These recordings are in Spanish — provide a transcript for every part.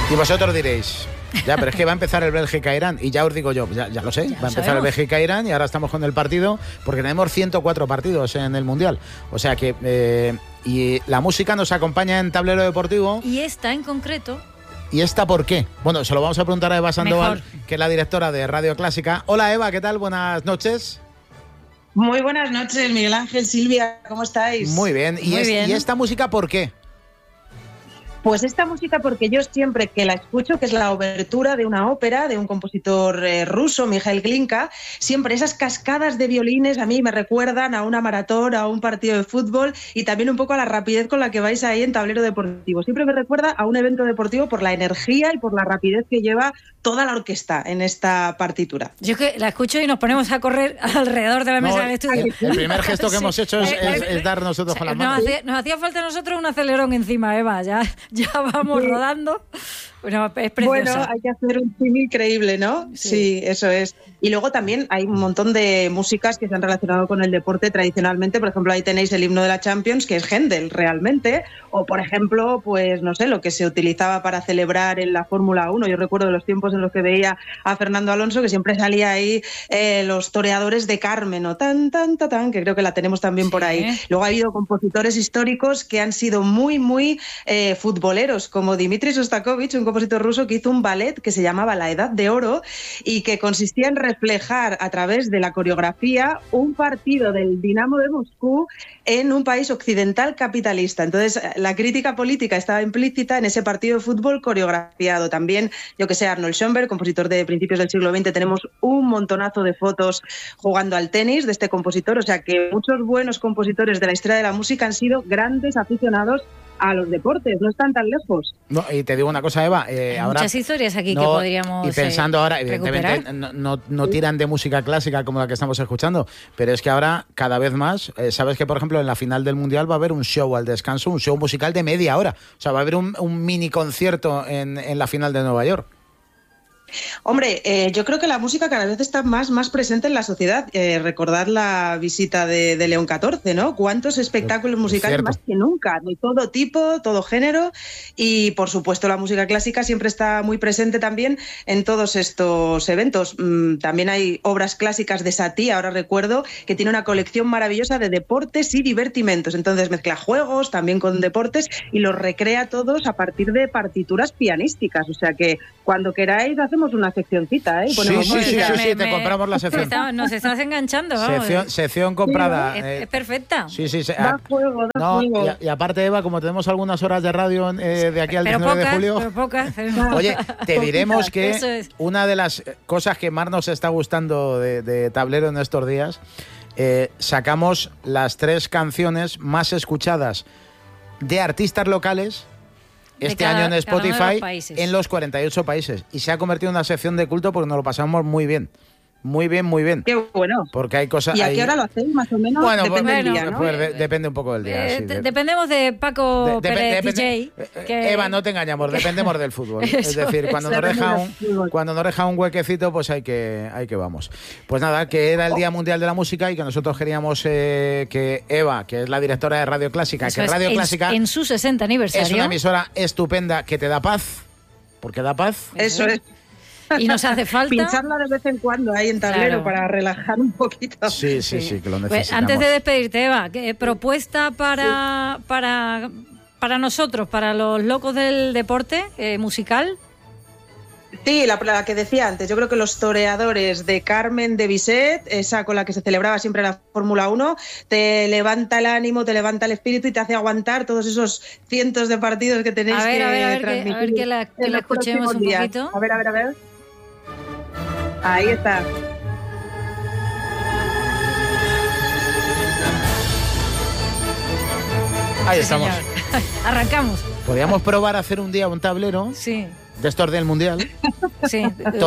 Y vosotros diréis, ya, pero es que va a empezar el Bélgica-Irán. Y ya os digo yo, ya lo sé, va a empezar el Bélgica-Irán y ahora estamos con el partido, porque tenemos 104 partidos en el Mundial. O sea que, y la música nos acompaña en Tablero Deportivo. Y esta en concreto... ¿Y esta por qué? Bueno, se lo vamos a preguntar a Eva Sandoval, que es la directora de Radio Clásica. Hola Eva, ¿qué tal? Buenas noches. Muy buenas noches, Miguel Ángel, Silvia, ¿cómo estáis? Muy bien. ¿Y esta música por qué? Pues esta música porque yo siempre que la escucho, que es la obertura de una ópera de un compositor ruso, Mikhail Glinka, siempre esas cascadas de violines a mí me recuerdan a una maratón, a un partido de fútbol y también un poco a la rapidez con la que vais ahí en Tablero Deportivo. Siempre me recuerda a un evento deportivo por la energía y por la rapidez que lleva toda la orquesta en esta partitura. Yo es que la escucho y nos ponemos a correr alrededor de la mesa del estudio. El primer gesto que hemos hecho es dar nosotros con las manos. Nos hacía falta a nosotros un acelerón encima, Eva, ya vamos rodando. Bueno, es preciosa. Bueno, hay que hacer un film increíble, ¿no? Sí, eso es. Y luego también hay un montón de músicas que se han relacionado con el deporte tradicionalmente. Por ejemplo, ahí tenéis el himno de la Champions, que es Händel, realmente. O, por ejemplo, pues no sé, lo que se utilizaba para celebrar en la Fórmula 1. Yo recuerdo los tiempos en los que veía a Fernando Alonso, que siempre salía ahí los toreadores de Carmen, o tan, tan, tan, tan, que creo que la tenemos también por ahí. Luego ha habido compositores históricos que han sido muy, muy futboleros, como Dmitri Shostakovich, un compositor ruso que hizo un ballet que se llamaba La Edad de Oro y que consistía en reflejar a través de la coreografía un partido del Dinamo de Moscú en un país occidental capitalista. Entonces, la crítica política estaba implícita en ese partido de fútbol coreografiado. También, yo que sé, Arnold Schoenberg, compositor de principios del siglo XX, tenemos un montonazo de fotos jugando al tenis de este compositor. O sea que muchos buenos compositores de la historia de la música han sido grandes aficionados a los deportes, no están tan lejos. No, y te digo una cosa, Eva, hay ahora muchas historias aquí que podríamos y pensando ahora, recuperar. Evidentemente no tiran de música clásica como la que estamos escuchando, pero es que ahora cada vez más, sabes que por ejemplo en la final del Mundial va a haber un show al descanso, un show musical de media hora, o sea, va a haber un mini concierto en la final de Nueva York. Hombre, yo creo que la música cada vez está más presente en la sociedad. Recordad la visita de León XIV, ¿no? Cuántos espectáculos musicales más que nunca, de todo tipo, todo género, y por supuesto la música clásica siempre está muy presente también en todos estos eventos. También hay obras clásicas de Satie, ahora recuerdo, que tiene una colección maravillosa de deportes y divertimentos. Entonces mezcla juegos también con deportes y los recrea todos a partir de partituras pianísticas. O sea que cuando queráis hacemos una seccioncita, ¿eh? Sí, te compramos la sección. Nos estás enganchando, vamos. Sección comprada. Sí, es perfecta. Sí. Da juego. Y aparte, Eva, como tenemos algunas horas de radio de aquí al 19 de julio... Pero pocas. Oye, te diremos que una de las cosas que más nos está gustando de Tablero en estos días, sacamos las 3 canciones más escuchadas de artistas locales este año en Spotify en los 48 países. Y se ha convertido en una sección de culto porque nos lo pasamos muy bien. Muy bien. Qué bueno. Porque hay cosas... ¿Y a qué hora lo hacéis, más o menos? Bueno, depende del día, ¿no? Depende un poco del día. Dependemos de Paco Pérez, DJ. Eva, no te engañamos, dependemos del fútbol. Es decir, cuando nos deja un huequecito, pues hay que vamos. Pues nada, que era el Día Mundial de la Música y que nosotros queríamos que Eva, que es la directora de Radio Clásica, Clásica en su 60 aniversario es una emisora estupenda que te da paz, porque da paz. Eso es. Y nos hace falta pincharla de vez en cuando ahí en Tablero, para relajar un poquito. Sí, que lo necesitamos. Pues antes de despedirte, Eva, ¿qué propuesta para nosotros, para los locos del deporte musical? Sí, la que decía antes, yo creo que los toreadores de Carmen de Bizet, esa con la que se celebraba siempre la Fórmula 1, te levanta el ánimo, te levanta el espíritu y te hace aguantar todos esos cientos de partidos que tenéis que transmitir. A ver que la escuchemos un poquito. A ver. Ahí está. Ahí estamos. Arrancamos. Podríamos probar a hacer un día un tablero de estos del Mundial. Sí.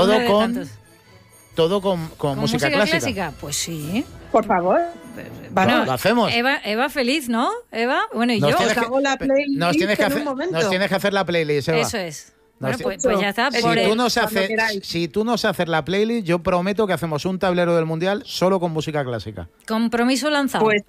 Todo con música clásica. Pues sí. Por favor. Bueno, lo hacemos. Eva feliz, ¿no? Eva, bueno, y nos yo. Nos tienes que hacer la playlist, Eva. Eso es. Bueno, pues ya está. Si tú nos haces la playlist, yo prometo que hacemos un tablero del Mundial solo con música clásica. Compromiso lanzado. Pues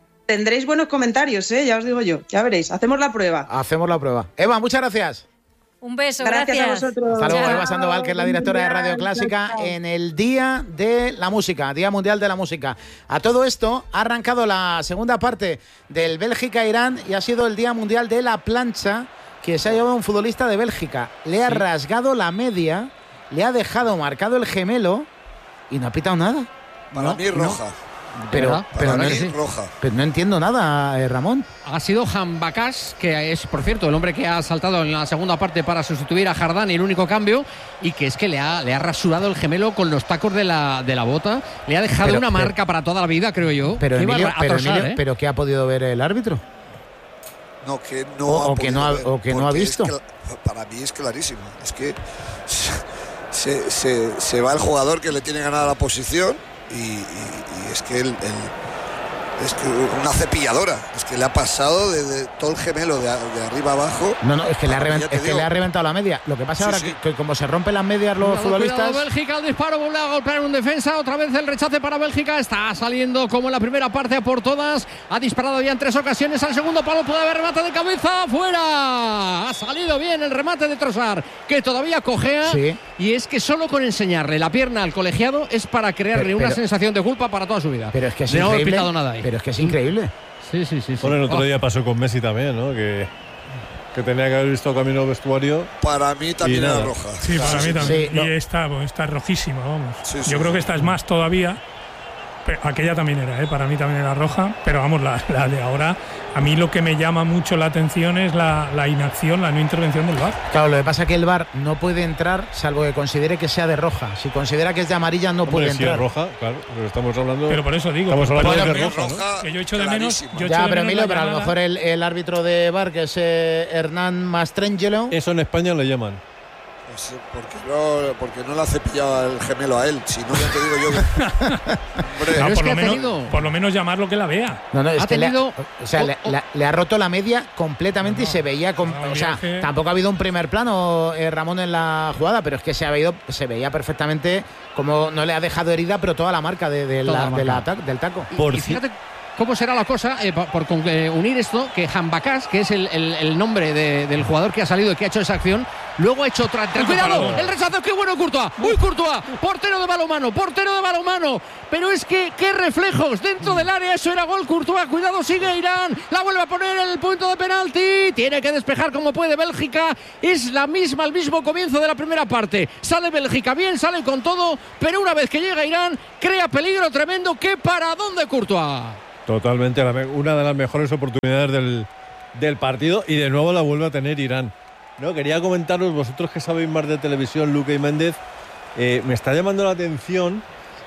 tendréis buenos comentarios, ya os digo yo. Ya veréis. Hacemos la prueba. Eva, muchas gracias. Un beso, gracias. A vosotros. Hasta luego, Eva Sandoval, que es la directora de Radio Clásica, en el Día de la Música, Día Mundial de la Música. A todo esto ha arrancado la segunda parte del Bélgica-Irán y ha sido el Día Mundial de la Plancha, que se ha llevado un futbolista de Bélgica. Le ha rasgado la media, le ha dejado marcado el gemelo y no ha pitado nada. Para mí roja. Pero no entiendo nada, Ramón. Ha sido Jambacás, que es, por cierto, el hombre que ha saltado en la segunda parte para sustituir a Jardán, el único cambio, y que es que le ha rasurado el gemelo con los tacos de la bota. Le ha dejado una marca para toda la vida, creo yo. Pero Emilio, ¿pero qué ha podido ver el árbitro? No, que no o que no ha visto. Para mí es clarísimo. Es que se va el jugador que le tiene ganada la posición. Y es que es que una cepilladora, es que le ha pasado de todo el gemelo de arriba abajo. No, es que le ha reventado la media. Lo que pasa ahora que como se rompen las medias los futbolistas. Cuidado, Bélgica, el disparo, vuelve a golpear un defensa, otra vez el rechace para Bélgica, está saliendo como en la primera parte a por todas, ha disparado ya en 3 ocasiones al segundo palo, puede haber remate de cabeza, fuera, ha salido bien el remate de Trossard, que todavía cojea, y es que solo con enseñarle la pierna al colegiado es para crearle una sensación de culpa para toda su vida. Pero es que es no increíble. No he pitado nada ahí. Pero es que es increíble. Sí. Bueno, el otro día pasó con Messi también, ¿no? Que tenía que haber visto camino al vestuario. Para mí también era roja. Sí, para mí también. Sí, y está rojísima, vamos. Yo creo que esta es más todavía. Pero aquella también era, para mí también era roja. Pero vamos, la de ahora, a mí lo que me llama mucho la atención es la inacción, la no intervención del VAR. Claro, lo que pasa es que el VAR no puede entrar salvo que considere que sea de roja. Si considera que es de amarilla, no puede entrar. Si es roja, claro, pero estamos hablando. Pero por eso digo. Estamos hablando de roja, ¿no? Que yo echo de menos. Pero Emilio, pero a lo mejor el árbitro de VAR, que es Hernán Mastrangelo. Eso en España le llaman. Porque no le ha cepillado el gemelo a él. Si no, ya te digo yo que. Hombre, por lo menos llamarlo que la vea. No, es que le ha roto la media completamente y se veía. Tampoco ha habido un primer plano, Ramón, en la jugada, pero es que se veía perfectamente como no le ha dejado herida, pero toda la marca del taco. Y fíjate cómo será la cosa, por unir esto, que Jambacás, que es el nombre del jugador que ha salido y que ha hecho esa acción, luego ha hecho otra. ¡Cuidado! El rechazo, qué bueno Courtois. ¡Uy, Courtois! Portero de balonmano. Pero es que, qué reflejos dentro del área, eso era gol. Courtois, cuidado, sigue Irán. La vuelve a poner en el punto de penalti. Tiene que despejar como puede Bélgica. Es el mismo comienzo de la primera parte. Sale Bélgica bien, sale con todo, pero una vez que llega Irán, crea peligro tremendo. ¡Qué paradón de Courtois! Totalmente, una de las mejores oportunidades del partido, y de nuevo la vuelve a tener Irán. No, quería comentaros, vosotros que sabéis más de televisión, Luque y Méndez, me está llamando la atención,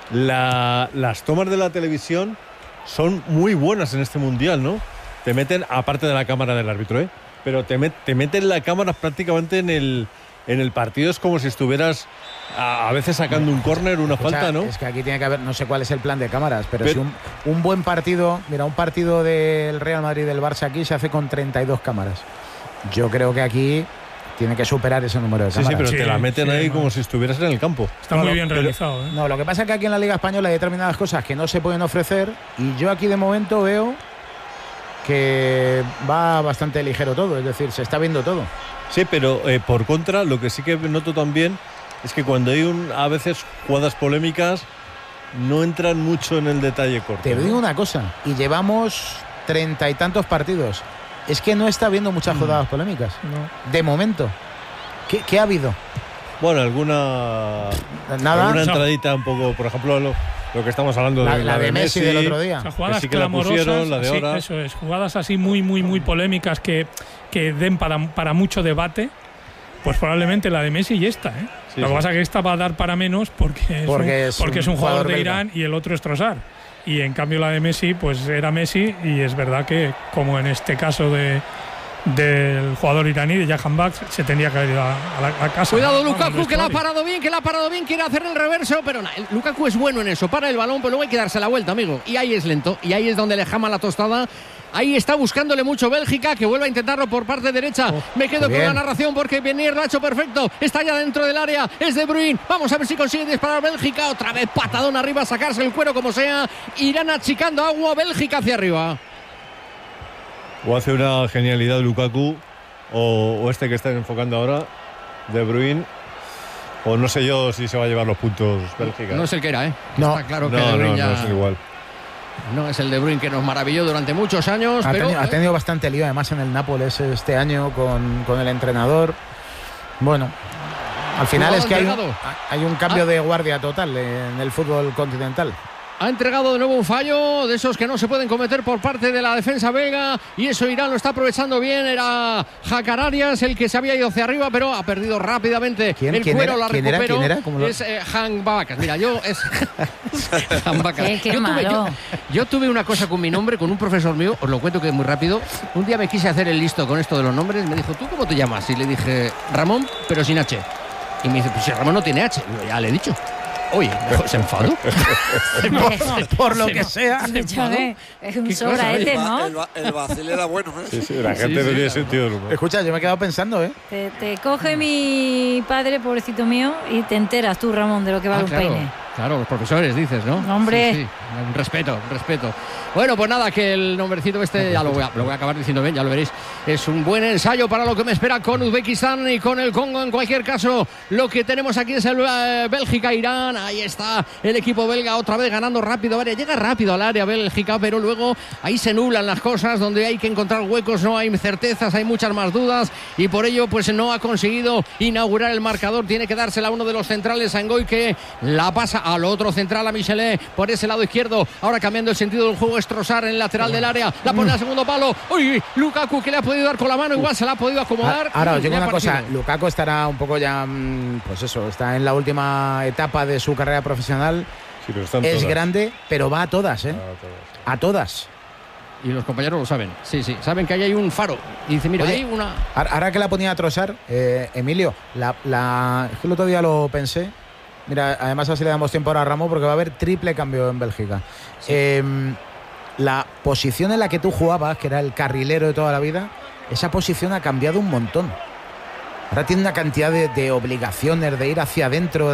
las tomas de la televisión son muy buenas en este mundial, ¿no? Te meten, aparte de la cámara del árbitro, pero te meten la cámara prácticamente en el partido, es como si estuvieras a veces sacando un córner, una falta, ¿no? Es que aquí tiene que haber, no sé cuál es el plan de cámaras, pero si un buen partido, mira, un partido del Real Madrid y del Barça aquí se hace con 32 cámaras. Yo creo que aquí tiene que superar ese número de cámaras. Sí, pero te la meten ahí como si estuvieras en el campo. Está muy bien realizado. No, lo que pasa es que aquí en la Liga Española hay determinadas cosas que no se pueden ofrecer, y yo aquí de momento veo que va bastante ligero todo, es decir, se está viendo todo. Sí, pero por contra, lo que sí que noto también es que cuando hay a veces jugadas polémicas no entran mucho en el detalle corto. Te digo una cosa, y llevamos 30 y tantos partidos, es que no está habiendo muchas jugadas polémicas. No. De momento. ¿Qué ha habido? Bueno, alguna entradita un poco, por ejemplo, lo que estamos hablando la de Messi del otro día. O sea, jugadas que clamorosas, la de ahora. Eso es, jugadas así muy polémicas que den para mucho debate. Pues probablemente la de Messi y esta, Lo que pasa es que esta va a dar para menos porque es un jugador de Irán y el otro es Trossard. Y en cambio la de Messi, pues era Messi, y es verdad que, como en este caso del jugador iraní, de Jahan Bak, se tendría que haber ido a casa. Cuidado, Lukaku, que la ha parado bien, quiere hacer el reverso, pero Lukaku es bueno en eso, para el balón, pero luego hay que darse la vuelta, amigo. Y ahí es lento, y ahí es donde le jama la tostada. Ahí está buscándole mucho Bélgica, que vuelve a intentarlo por parte derecha. Me quedo con la narración porque Benier lo ha hecho perfecto. Está ya dentro del área, es De Bruyne. Vamos a ver si consigue disparar Bélgica. Otra vez patadón arriba, sacarse el cuero como sea. Irán achicando agua, Bélgica hacia arriba. O hace una genialidad Lukaku, o este que están enfocando ahora, De Bruyne. O no sé yo si se va a llevar los puntos Bélgica. No es el que era, ¿eh? No. Está claro que De Bruyne ya... no es igual. No es el De Bruyne que nos maravilló durante muchos años. Ha tenido bastante lío, además, en el Nápoles este año con el entrenador. Bueno, al final es que hay un cambio de guardia total en el fútbol continental. Ha entregado de nuevo un fallo de esos que no se pueden cometer por parte de la defensa belga, y eso Irán lo está aprovechando bien. Era Hakkar Arias el que se había ido hacia arriba, pero ha perdido rápidamente el cuero. La recuperó. ¿Quién era? Es Han Bakas. Mira, yo es Han Bakas. Yo tuve una cosa con mi nombre, con un profesor mío, os lo cuento que es muy rápido. Un día me quise hacer el listo con esto de los nombres, me dijo, ¿tú cómo te llamas? Y le dije, Ramón, pero sin H. Y me dice, pues si Ramón no tiene H. Y yo, ya le he dicho. Oye, ¿se enfadó? por lo que sea. Es un sobraete, ¿no? El vacil era bueno, ¿eh? Sí, la gente tenía sentido del humor. Escucha, yo me he quedado pensando, ¿eh? Te coge mi padre, pobrecito mío, y te enteras tú, Ramón, de lo que vale un peine. Claro, los profesores, dices, ¿no? Hombre. Sí. Un respeto. Bueno, pues nada, que el nombrecito este, ya lo voy a acabar diciendo bien, ya lo veréis. Es un buen ensayo para lo que me espera con Uzbekistán y con el Congo. En cualquier caso, lo que tenemos aquí es el Bélgica-Irán. Ahí está el equipo belga otra vez ganando rápido. Llega rápido al área Bélgica, pero luego ahí se nublan las cosas, donde hay que encontrar huecos, no hay certezas, hay muchas más dudas, y por ello pues no ha conseguido inaugurar el marcador. Tiene que dársela a uno de los centrales, Sangoy, que la pasa al otro central, a Michelet, por ese lado izquierdo. Ahora cambiando el sentido del juego, Strossard en el lateral del área, la pone al segundo palo. Uy, Lukaku, que le ha podido dar con la mano, igual se la ha podido acomodar. Ahora os digo una cosa, Lukaku estará un poco ya, pues eso, está en la última etapa de su carrera profesional. Sí, pero es grande, pero va a todas, ¿eh? A todas. Y los compañeros lo saben. Sí, saben que ahí hay un faro. Y dice, mira, hay una... Ahora que la ponía a Trossard, Emilio, es que el otro día lo pensé. Mira, además así le damos tiempo ahora a Ramón, porque va a haber triple cambio en Bélgica. Sí. La posición en la que tú jugabas, que era el carrilero de toda la vida, esa posición ha cambiado un montón. Ahora tiene una cantidad de obligaciones, de ir hacia adentro.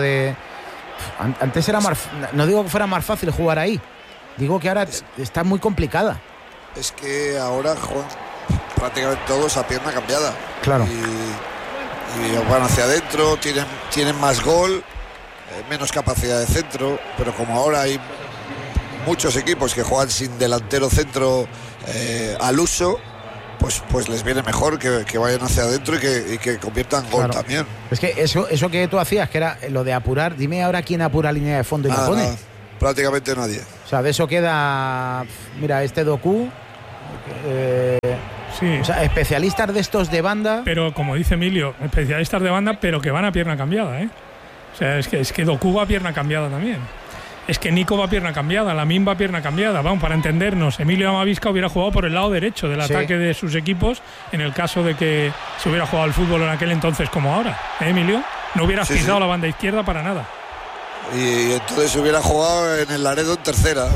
Antes era más... No digo que fuera más fácil jugar ahí, digo que ahora está muy complicada. Es que ahora juegan prácticamente todos a pierna cambiada. Claro. Y van hacia adentro, tienen más gol, menos capacidad de centro, pero como ahora hay muchos equipos que juegan sin delantero centro al uso, pues les viene mejor que vayan hacia adentro y que conviertan gol también. Es que eso que tú hacías, que era lo de apurar, dime ahora quién apura línea de fondo y la pone. Nada, prácticamente nadie. O sea, de eso queda, mira, este Doku. Sí. O sea, especialistas de estos de banda. Pero como dice Emilio, especialistas de banda, pero que van a pierna cambiada, ¿eh? O sea, es que Doku va a pierna cambiada también. Es que Nico va a pierna cambiada, Lamine va a pierna cambiada. Vamos, para entendernos, Emilio Amavisca hubiera jugado por el lado derecho del ataque de sus equipos, en el caso de que se hubiera jugado al fútbol en aquel entonces como ahora. ¿Emilio? No hubieras pisado la banda izquierda para nada. Y entonces hubiera jugado en el Laredo en tercera.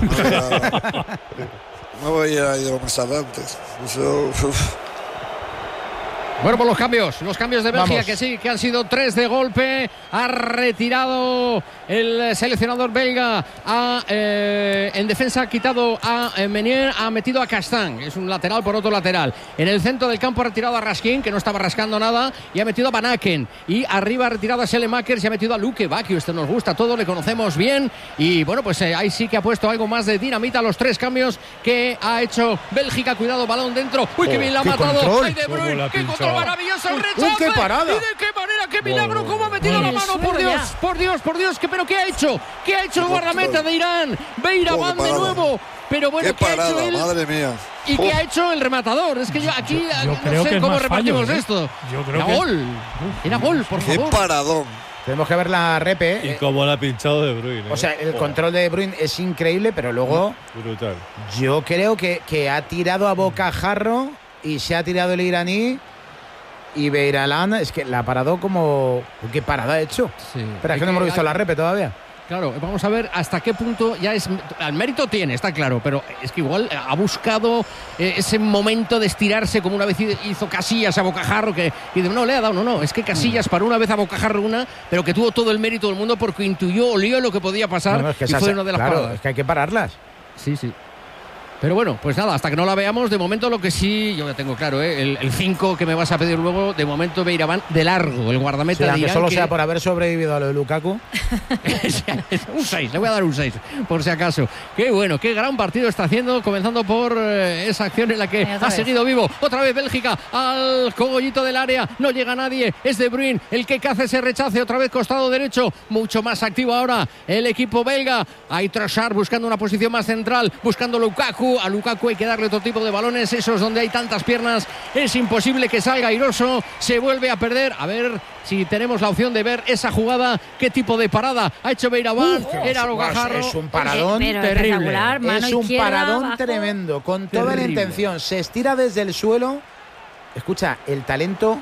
No hubiera ido más adelante. Eso... Bueno, pues los cambios de Bélgica, que sí, que han sido 3 de golpe. Ha retirado el seleccionador belga. En defensa ha quitado a Menier, ha metido a Castan, es un lateral por otro lateral. En el centro del campo ha retirado a Raskin, que no estaba rascando nada, y ha metido a Van Aken. Y arriba ha retirado a Selemakers y ha metido a Luke Bakio. Este nos gusta todo, le conocemos bien. Y bueno, pues ahí sí que ha puesto algo más de dinamita. Los 3 cambios que ha hecho Bélgica. Cuidado, balón dentro. Uy, qué bien la ha matado. ¡Ay, De Bruyne! ¡Qué control maravilloso! ¡El rechazo! ¡Qué parada! ¿Y de qué manera? ¡Qué milagro! ¿Cómo ha metido la mano? ¡Por Dios! ¿Pero qué ha hecho? ¿Qué ha hecho el guardameta de Irán? Beiraban de nuevo. Pero bueno, ¿qué ha hecho él? Madre mía. ¿Y qué ha hecho el rematador? Es que yo aquí no sé cómo repartimos esto. Yo creo Era gol, por favor. ¡Qué paradón! Tenemos que ver la repe. Y cómo la ha pinchado De Bruyne. O sea, el control de De Bruyne es increíble, pero luego... Brutal. Yo creo que ha tirado a bocajarro y se ha tirado el iraní. Y Beiralán, es que la ha parado como... ¿Qué parada ha hecho? Sí. Pero es que no hemos visto la repe todavía. Claro, vamos a ver hasta qué punto ya es... Al mérito tiene, está claro, pero es que igual ha buscado ese momento de estirarse, como una vez hizo Casillas a bocajarro, que no le ha dado, no, es que Casillas paró una vez a bocajarro pero que tuvo todo el mérito del mundo porque olió lo que podía pasar, es que y fue una de las paradas. Es que hay que pararlas. Sí. Pero bueno, pues nada, hasta que no la veamos, de momento lo que sí, yo ya tengo claro, el 5 que me vas a pedir luego, de momento Beiraván de largo, el guardameta de Irán. Solo sea por haber sobrevivido a lo de Lukaku. Un 6, le voy a dar un 6, por si acaso. Qué bueno, qué gran partido está haciendo, comenzando por esa acción en la que ha seguido vivo. Otra vez Bélgica al cogollito del área, no llega nadie, es De Bruyne el que hace ese rechace, otra vez costado derecho, mucho más activo ahora el equipo belga. Hay Trossard buscando una posición más central, buscando Lukaku. A Lukaku hay que darle otro tipo de balones, esos donde hay tantas piernas es imposible que salga airoso, se vuelve a perder. A ver si tenemos la opción de ver esa jugada, qué tipo de parada ha hecho Beiraván. Era Bocajarro. Es un paradón terrible, es un paradón abajo, tremendo, con toda la intención, se estira desde el suelo. Escucha, el talento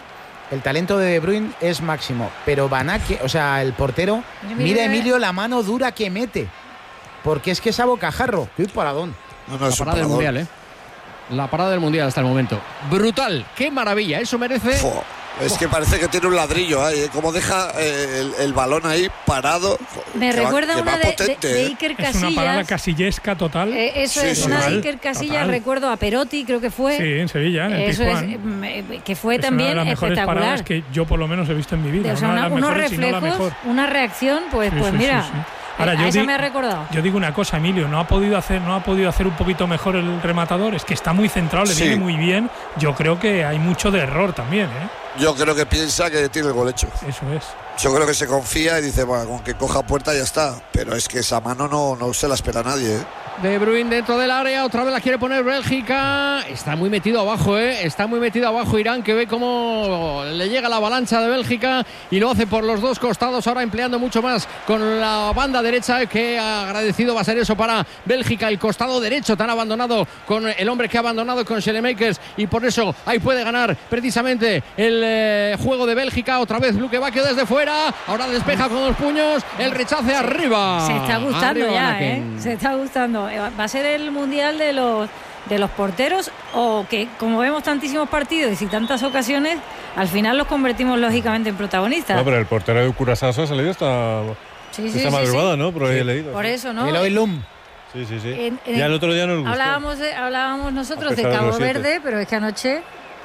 de Bruyne es máximo, pero Van Aken, o sea, el portero, mira Emilio la mano dura que mete, porque es que es a bocajarro. ¡Qué paradón! No, la parada del Mundial, La parada del Mundial hasta el momento. Brutal, qué maravilla, eso merece... Es que parece que tiene un ladrillo ahí, como deja el balón ahí parado. Me recuerda una de Iker Casillas. Es una parada casillesca total. Eso es, una de Iker Casillas, total. Recuerdo a Perotti, creo que fue. Sí, en Sevilla, en el Pizjuán. Que fue también una de las mejores espectacular. Paradas que yo por lo menos he visto en mi vida. O sea, unos reflejos, una reacción, pues mira. Sí. Ahora, eso me ha recordado. Yo digo una cosa, Emilio, no ha podido hacer un poquito mejor el rematador. Es que está muy centrado, le viene muy bien. Yo creo que hay mucho de error también, Yo creo que piensa que tiene el gol hecho. Eso es. Yo creo que se confía y dice, bueno, con que coja puerta ya está. Pero es que esa mano no se la espera nadie, De Bruyne dentro del área, otra vez la quiere poner Bélgica. Está muy metido abajo, Está muy metido abajo Irán, que ve cómo le llega la avalancha de Bélgica y lo hace por los dos costados, ahora empleando mucho más con la banda derecha. Que agradecido va a ser eso para Bélgica, el costado derecho tan abandonado con el hombre que ha abandonado con Schelemakers, y por eso ahí puede ganar precisamente el juego de Bélgica. Otra vez Luke Bacchio desde fuera, ahora despeja con los puños, el rechace arriba. Se está gustando arriba, ya, se está gustando. ¿Va a ser el mundial de los porteros, o que como vemos tantísimos partidos y tantas ocasiones, al final los convertimos lógicamente en protagonistas? No, pero el portero de Curaçao ha salido esta madrugada, ¿no? Por ahí he leído. Por eso, ¿no? El Lum. Sí. Ya el otro día nos gustó. Hablábamos nosotros de Cabo Verde, pero es que anoche...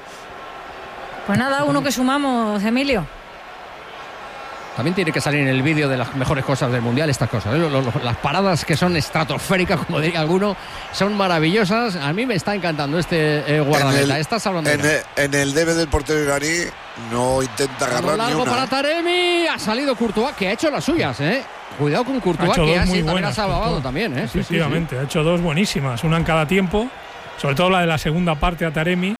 Pues nada, uno que sumamos, Emilio. También tiene que salir en el vídeo de las mejores cosas del Mundial estas cosas, las paradas que son estratosféricas, como diría alguno, son maravillosas. A mí me está encantando este guardameta. Estás hablando en el debe del portero iraní no intenta agarrar ni una. Para Taremi, ha salido Courtois, que ha hecho las suyas, Cuidado con Courtois, que también ha salvado también, Efectivamente, ha hecho dos buenísimas, una en cada tiempo, sobre todo la de la segunda parte a Taremi,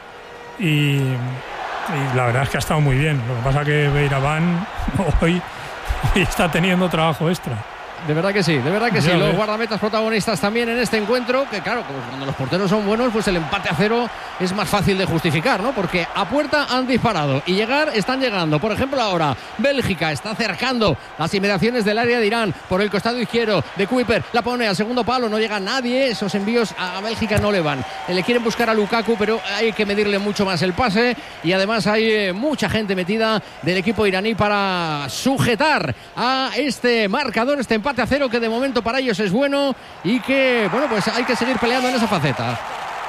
y la verdad es que ha estado muy bien. Lo que pasa que Beiraván hoy está teniendo trabajo extra. De verdad que sí. Los guardametas protagonistas también en este encuentro, que claro, cuando los porteros son buenos, pues el empate a 0 es más fácil de justificar, ¿no? Porque a puerta han disparado y están llegando. Por ejemplo, ahora Bélgica está acercando las inmediaciones del área de Irán por el costado izquierdo de Kuiper, la pone al segundo palo, no llega nadie, esos envíos a Bélgica no le van. Le quieren buscar a Lukaku, pero hay que medirle mucho más el pase, y además hay mucha gente metida del equipo iraní para sujetar a este marcador, este empate a 0, que de momento para ellos es bueno, y que, bueno, pues hay que seguir peleando en esa faceta.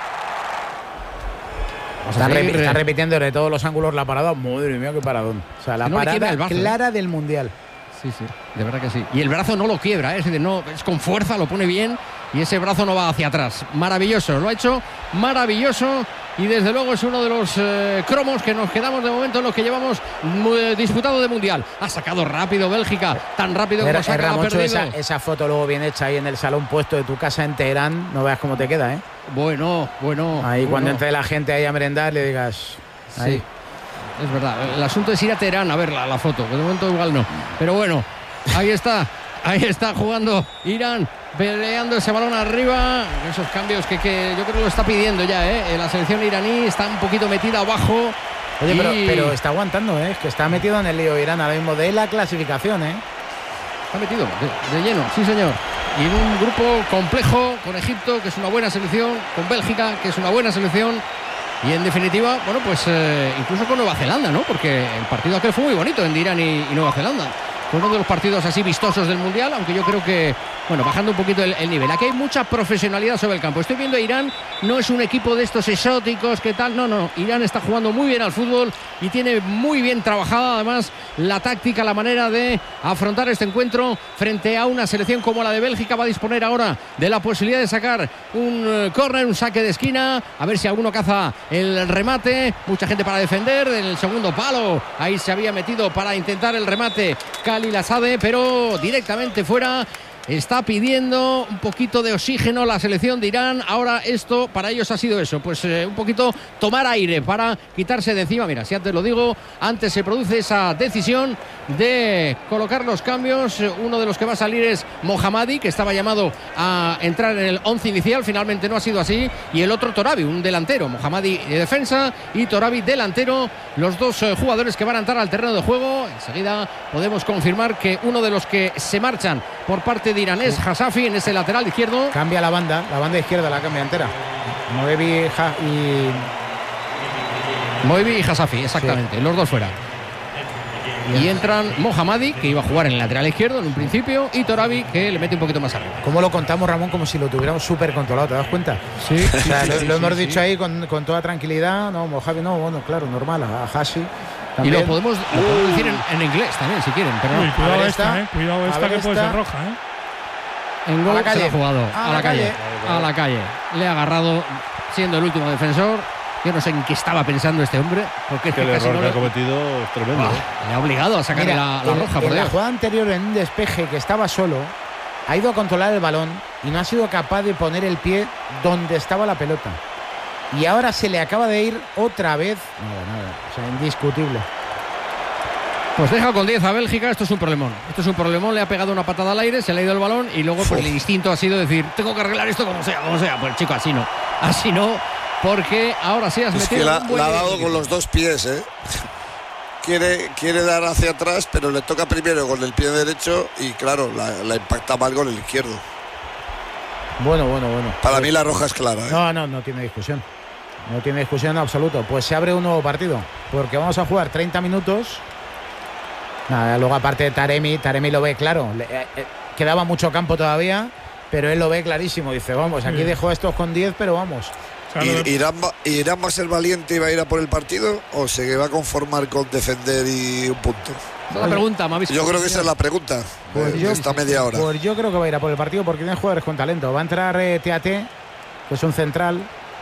Está repitiendo de todos los ángulos la parada. Madre mía, qué paradón. O sea, la parada clara del Mundial. Sí, de verdad que sí. Y el brazo no lo quiebra, es decir, no, es con fuerza, lo pone bien, y ese brazo no va hacia atrás. Maravilloso, lo ha hecho maravilloso, y desde luego es uno de los cromos que nos quedamos de momento en los que llevamos disputado de Mundial. Ha sacado rápido Bélgica, tan rápido como saca, ha perdido. Esa foto luego bien hecha ahí en el salón puesto de tu casa en Teherán, no veas cómo te queda, Bueno. Ahí cuando entre la gente ahí a merendar le digas... Ahí. Sí. Es verdad, el asunto es ir a Teherán a ver la foto, que de momento igual no. Pero bueno, ahí está jugando Irán, peleando ese balón arriba. Esos cambios que yo creo que lo está pidiendo ya, la selección iraní está un poquito metida abajo. Oye, pero está aguantando, es que está metido en el lío Irán ahora mismo de la clasificación, Está metido de lleno, sí señor. Y en un grupo complejo con Egipto, que es una buena selección, con Bélgica, que es una buena selección. Y en definitiva, bueno, pues incluso con Nueva Zelanda, ¿no? Porque el partido aquel fue muy bonito, en Irán y Nueva Zelanda. Fue uno de los partidos así vistosos del Mundial, aunque yo creo que bueno, bajando un poquito el nivel. Aquí hay mucha profesionalidad sobre el campo. Estoy viendo a Irán, no es un equipo de estos exóticos, ¿qué tal? No. Irán está jugando muy bien al fútbol y tiene muy bien trabajada además la táctica, la manera de afrontar este encuentro frente a una selección como la de Bélgica. Va a disponer ahora de la posibilidad de sacar un córner, un saque de esquina, a ver si alguno caza el remate. Mucha gente para defender en el segundo palo. Ahí se había metido para intentar el remate Khalil Asade, pero directamente fuera. Está pidiendo un poquito de oxígeno la selección de Irán. Ahora esto para ellos ha sido eso, pues un poquito tomar aire para quitarse de encima. Mira, si antes lo digo, antes se produce esa decisión de colocar los cambios. Uno de los que va a salir es Mohammadi, que estaba llamado a entrar en el 11 inicial, finalmente no ha sido así, y el otro Torabi, un delantero. Mohammadi de defensa y Torabi delantero, los dos jugadores que van a entrar al terreno de juego. Enseguida podemos confirmar que uno de los que se marchan por parte de Irán es Hasafi en ese lateral izquierdo. Cambia la banda izquierda la cambia entera. Moebi y Hasafi, exactamente, sí. Los dos fuera. Y entran Mohammadi, que iba a jugar en el lateral izquierdo en un principio, y Torabi, que le mete un poquito más arriba. ¿Cómo lo contamos, Ramón? Como si lo tuviéramos súper controlado, ¿te das cuenta? Sí. O sea, lo hemos dicho ahí con toda tranquilidad. No, Mohammadi no, bueno, claro, normal. A Hashi también. Y lo podemos decir en inglés también, si quieren. Pero uy, cuidado esta que puede ser roja, En gol se ha jugado a la calle. A la calle. Le ha agarrado siendo el último defensor. Yo no sé en qué estaba pensando este hombre, porque es que el casi error que ha cometido es tremendo. Le ha obligado a sacarle la roja. En la jugada anterior, en un despeje que estaba solo, ha ido a controlar el balón y no ha sido capaz de poner el pie donde estaba la pelota. Y ahora se le acaba de ir otra vez. Nada. O sea, indiscutible. Pues deja con 10 a Bélgica. Esto es un problemón. Le ha pegado una patada al aire, se le ha ido el balón y luego pues, el instinto ha sido decir, tengo que arreglar esto como sea. Pues chico, así no. Porque ahora sí has metido. Es que la ha dado con los dos pies, ¿eh? Quiere dar hacia atrás, pero le toca primero con el pie derecho y claro, la impacta mal con el izquierdo. Bueno. Para mí la roja es clara, ¿eh? No tiene discusión. No tiene discusión en absoluto. Pues se abre un nuevo partido, porque vamos a jugar 30 minutos. Nada, luego aparte de Taremi lo ve claro. Quedaba mucho campo todavía, pero él lo ve clarísimo. Dice, vamos, aquí dejo a estos con 10, pero vamos. ¿Irán va a ser valiente y va a ir a por el partido o se va a conformar con defender y un punto? Esa es la pregunta, yo creo que esa es la pregunta. Esta media hora. Pues yo creo que va a ir a por el partido porque tiene jugadores con talento. Va a entrar TAT, que es un central.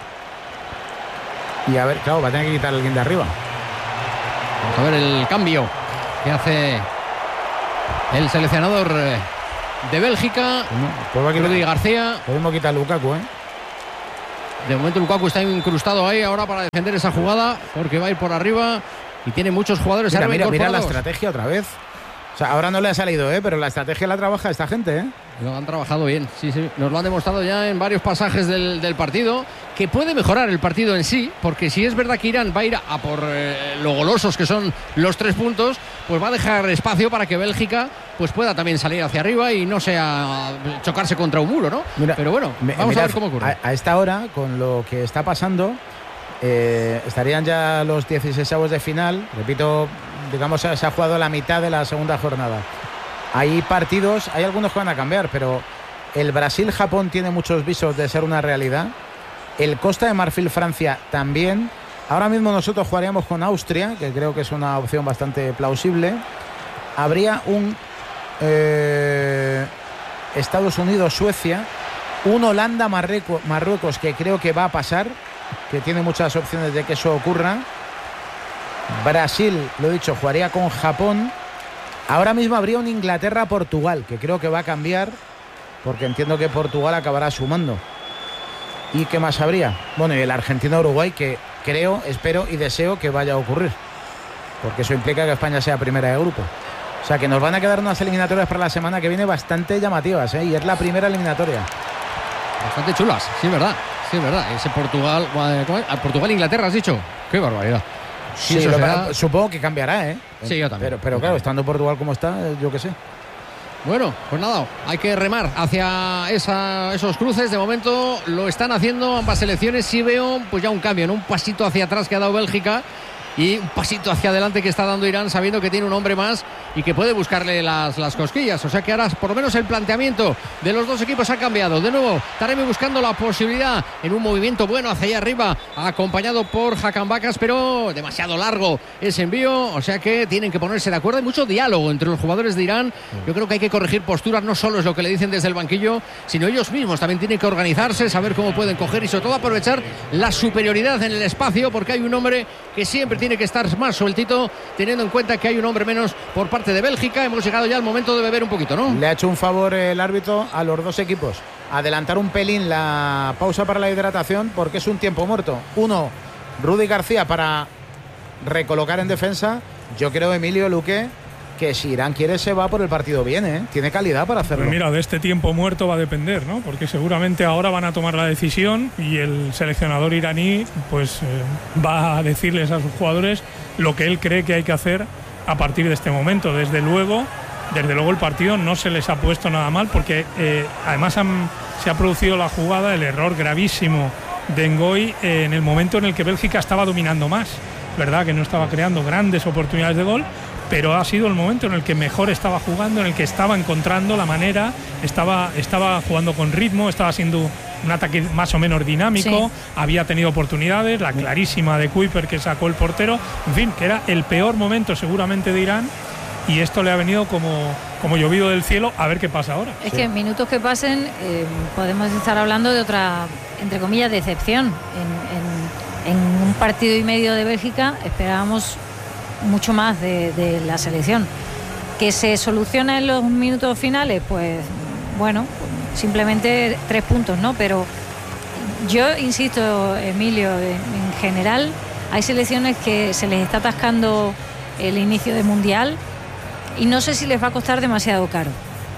Y a ver, claro, va a tener que quitar a alguien de arriba. Vamos a ver el cambio que hace el seleccionador de Bélgica, Rudy García. Podemos quitar a Lukaku, De momento Lukaku está incrustado ahí ahora para defender esa jugada porque va a ir por arriba y tiene muchos jugadores. Mira la estrategia otra vez. O sea, ahora no le ha salido, pero la estrategia la trabaja esta gente, Lo han trabajado bien, sí. Nos lo han demostrado ya en varios pasajes del partido, que puede mejorar el partido en sí, porque si es verdad que Irán va a ir a por lo golosos que son los 3 puntos, pues va a dejar espacio para que Bélgica pues pueda también salir hacia arriba y no sea chocarse contra un muro, ¿no? Pero bueno, vamos a ver cómo ocurre. A esta hora, con lo que está pasando, estarían ya los 16avos de final. Repito, digamos, se ha jugado la mitad de la segunda jornada. Hay partidos, hay algunos que van a cambiar, pero el Brasil-Japón tiene muchos visos de ser una realidad. El Costa de Marfil-Francia también. Ahora mismo nosotros jugaríamos con Austria, que creo que es una opción bastante plausible. Habría un Estados Unidos-Suecia, un Holanda-Marruecos, que creo que va a pasar, que tiene muchas opciones de que eso ocurra. Brasil, lo he dicho, jugaría con Japón. Ahora mismo habría un Inglaterra-Portugal, que creo que va a cambiar, porque entiendo que Portugal acabará sumando. ¿Y qué más habría? Bueno, y el Argentina-Uruguay, que creo, espero y deseo que vaya a ocurrir, porque eso implica que España sea primera de grupo. O sea, que nos van a quedar unas eliminatorias para la semana que viene bastante llamativas, y es la primera eliminatoria. Bastante chulas, sí, es verdad. Ese Portugal, Portugal-Inglaterra, has dicho. Qué barbaridad. Sí, supongo que cambiará, Sí, yo también. Pero claro, estando Portugal como está, yo qué sé. Bueno, pues nada, hay que remar hacia esos cruces. De momento lo están haciendo ambas selecciones. Sí veo pues ya un cambio, un pasito hacia atrás que ha dado Bélgica. y un pasito hacia adelante que está dando Irán, sabiendo que tiene un hombre más y que puede buscarle las cosquillas. O sea que ahora por lo menos el planteamiento de los dos equipos ha cambiado. De nuevo, Taremi buscando la posibilidad en un movimiento bueno hacia allá arriba, acompañado por Hakan Bakas, pero demasiado largo ese envío. O sea que tienen que ponerse de acuerdo. Hay mucho diálogo entre los jugadores de Irán. Yo creo que hay que corregir posturas, no solo es lo que le dicen desde el banquillo, sino ellos mismos también tienen que organizarse, saber cómo pueden coger y sobre todo aprovechar la superioridad en el espacio, porque hay un hombre que siempre tiene que estar más sueltito, teniendo en cuenta que hay un hombre menos por parte de Bélgica. Hemos llegado ya al momento de beber un poquito, ¿no? Le ha hecho un favor el árbitro a los dos equipos, adelantar un pelín la pausa para la hidratación, porque es un tiempo muerto. Uno, Rudy García para recolocar en defensa. Yo creo, Emilio, Luque, que si Irán quiere se va por el partido bien, ¿eh? Tiene calidad para hacerlo. Pues mira, de este tiempo muerto va a depender, ¿no? Porque seguramente ahora van a tomar la decisión y el seleccionador iraní pues va a decirles a sus jugadores lo que él cree que hay que hacer a partir de este momento. Desde luego el partido no se les ha puesto nada mal, porque además se ha producido la jugada, el error gravísimo de Ngoy en el momento en el que Bélgica estaba dominando más, ¿verdad? Que no estaba creando grandes oportunidades de gol, pero ha sido el momento en el que mejor estaba jugando, en el que estaba encontrando la manera, estaba jugando con ritmo, estaba siendo un ataque más o menos dinámico, había tenido oportunidades, la clarísima de Kuiper que sacó el portero, en fin, que era el peor momento seguramente de Irán, y esto le ha venido como llovido del cielo. A ver qué pasa ahora. Es que en minutos que pasen podemos estar hablando de otra, entre comillas, decepción. En un partido y medio de Bélgica esperábamos mucho más de la selección. ¿Que se soluciona en los minutos finales? Pues bueno, simplemente 3 puntos, ¿no? Pero yo insisto, Emilio, en general hay selecciones que se les está atascando el inicio de Mundial y no sé si les va a costar demasiado caro.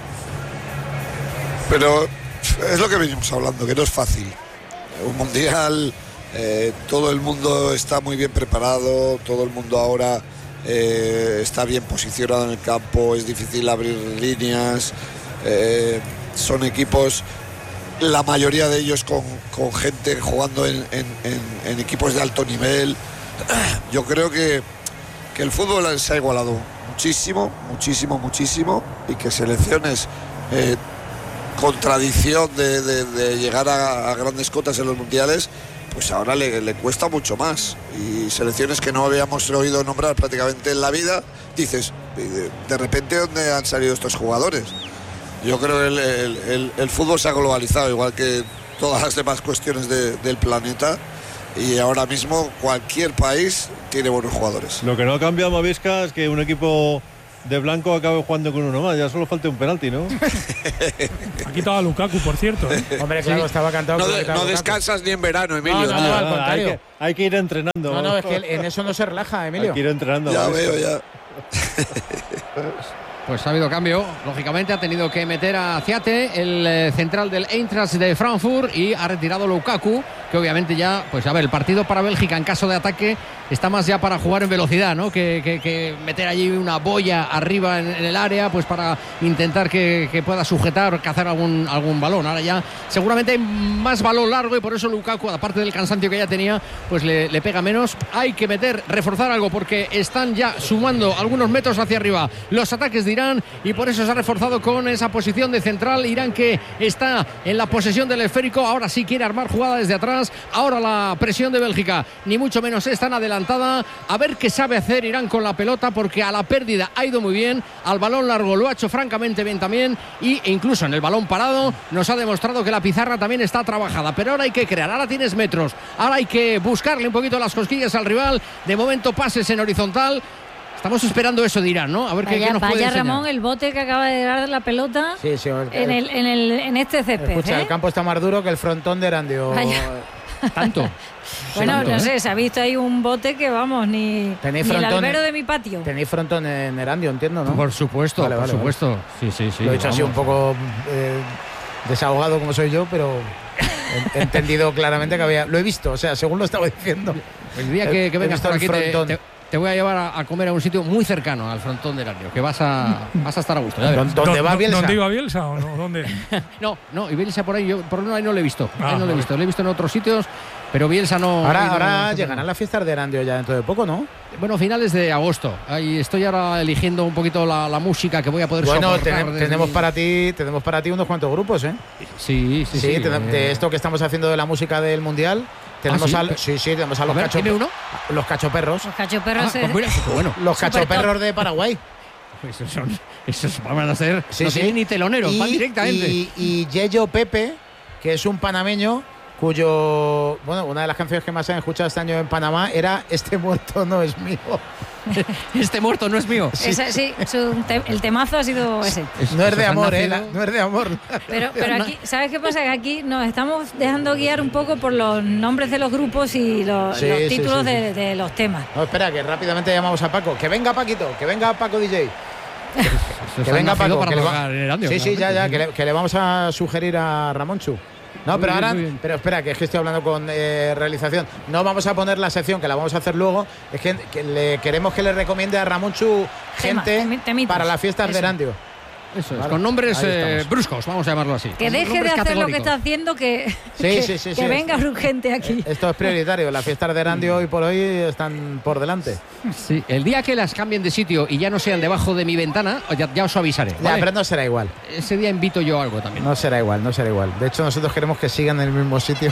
Pero es lo que venimos hablando, que no es fácil. Un Mundial, todo el mundo está muy bien preparado, todo el mundo ahora está bien posicionado en el campo, es difícil abrir líneas, son equipos, la mayoría de ellos con gente jugando en equipos de alto nivel. Yo creo que el fútbol se ha igualado muchísimo, y que selecciones con tradición de llegar a grandes cotas en los mundiales, pues ahora le cuesta mucho más. Y selecciones que no habíamos oído nombrar prácticamente en la vida, dices, de repente, ¿dónde han salido estos jugadores? Yo creo que el fútbol se ha globalizado, igual que todas las demás cuestiones del planeta, y ahora mismo cualquier país tiene buenos jugadores. Lo que no ha cambiado, Mavisca, es que un equipo de blanco acabe jugando con uno más. Ya solo falta un penalti, ¿no? Ha quitado a Lukaku, por cierto, ¿eh? Hombre, claro, estaba cantado. No descansas ni en verano, Emilio. No, al contrario. Hay que ir entrenando. No, es que en eso no se relaja, Emilio. Hay que ir entrenando. Ya veo, ya. Pues ha habido cambio, lógicamente ha tenido que meter a Ciate, el central del Eintracht de Frankfurt, y ha retirado Lukaku, que obviamente ya, pues a ver, el partido para Bélgica en caso de ataque está más ya para jugar en velocidad, ¿no? Que meter allí una boya arriba en el área, pues para intentar que pueda sujetar, cazar algún balón. Ahora ya seguramente hay más balón largo y por eso Lukaku, aparte del cansancio que ya tenía, pues le pega menos. Hay que reforzar algo, porque están ya sumando algunos metros hacia arriba los ataques de Irán, y por eso se ha reforzado con esa posición de central. Irán, que está en la posesión del esférico, ahora sí quiere armar jugada desde atrás. Ahora la presión de Bélgica ni mucho menos es tan adelantada. A ver qué sabe hacer Irán con la pelota, porque a la pérdida ha ido muy bien, al balón largo lo ha hecho francamente bien también, e incluso en el balón parado nos ha demostrado que la pizarra también está trabajada. Pero ahora hay que crear, ahora tienes metros, ahora hay que buscarle un poquito las cosquillas al rival. De momento pases en horizontal. Estamos esperando eso de Irán, ¿no? A ver qué nos puede enseñar. Ramón, el bote que acaba de dar la pelota en este césped. Escucha, el campo está más duro que el frontón de Erandio. Tanto. Bueno, tanto, no sé, se ha visto ahí un bote que vamos, ni el albero de mi patio. Tenéis frontón en Erandio, entiendo, ¿no? Por supuesto, por supuesto. Vale. Sí. Lo he hecho así un poco desahogado como soy yo, pero he entendido claramente que había. Lo he visto, o sea, según lo estaba diciendo. El día que vengas por aquí te voy a llevar a comer a un sitio muy cercano al frontón del Erandio, que vas a estar a gusto. ¿Dónde va Bielsa? ¿Dónde iba Bielsa o no? ¿Dónde? No, y Bielsa por ahí, yo por ahí no lo he visto. Lo he visto en otros sitios, pero Bielsa no... Ahora llegarán las fiestas de Erandio ya dentro de poco, ¿no? Bueno, finales de agosto. Ahí estoy ahora eligiendo un poquito la música que voy a poder soportar. Tenemos para ti unos cuantos grupos, ¿eh? Sí. De esto que estamos haciendo de la música del Mundial, tenemos tenemos a los cachoperros. Los cachoperros. Los cachoperros de Paraguay. Esos van a ser no tienen ni teloneros, van directamente. Y Yello Pepe, que es un panameño cuyo, una de las canciones que más se han escuchado este año en Panamá era Este muerto no es mío. Este muerto no es mío. El temazo ha sido ese. No es de amor, no es de amor. Pero aquí, ¿sabes qué pasa? Que aquí nos estamos dejando guiar un poco por los nombres de los grupos y los títulos de los temas. No, espera, que rápidamente llamamos a Paco. Que venga Paquito, que venga Paco DJ. Que venga Paco. Que le vamos a sugerir a Ramonchu. No, pero ahora, pero espera, que es que estoy hablando con realización. No vamos a poner la sección, que la vamos a hacer luego. Es que queremos que le recomiende a Ramonchu gente para las fiestas de Erandio. Eso es, con nombres bruscos, vamos a llamarlo así. Que deje de hacer lo que está haciendo, que venga urgente aquí. Esto es prioritario. Las fiestas de Erandio hoy por hoy están por delante. Sí, el día que las cambien de sitio y ya no sean debajo de mi ventana, ya os avisaré. ¿Vale? Pero no será igual. Ese día invito yo algo también. No será igual. De hecho, nosotros queremos que sigan en el mismo sitio.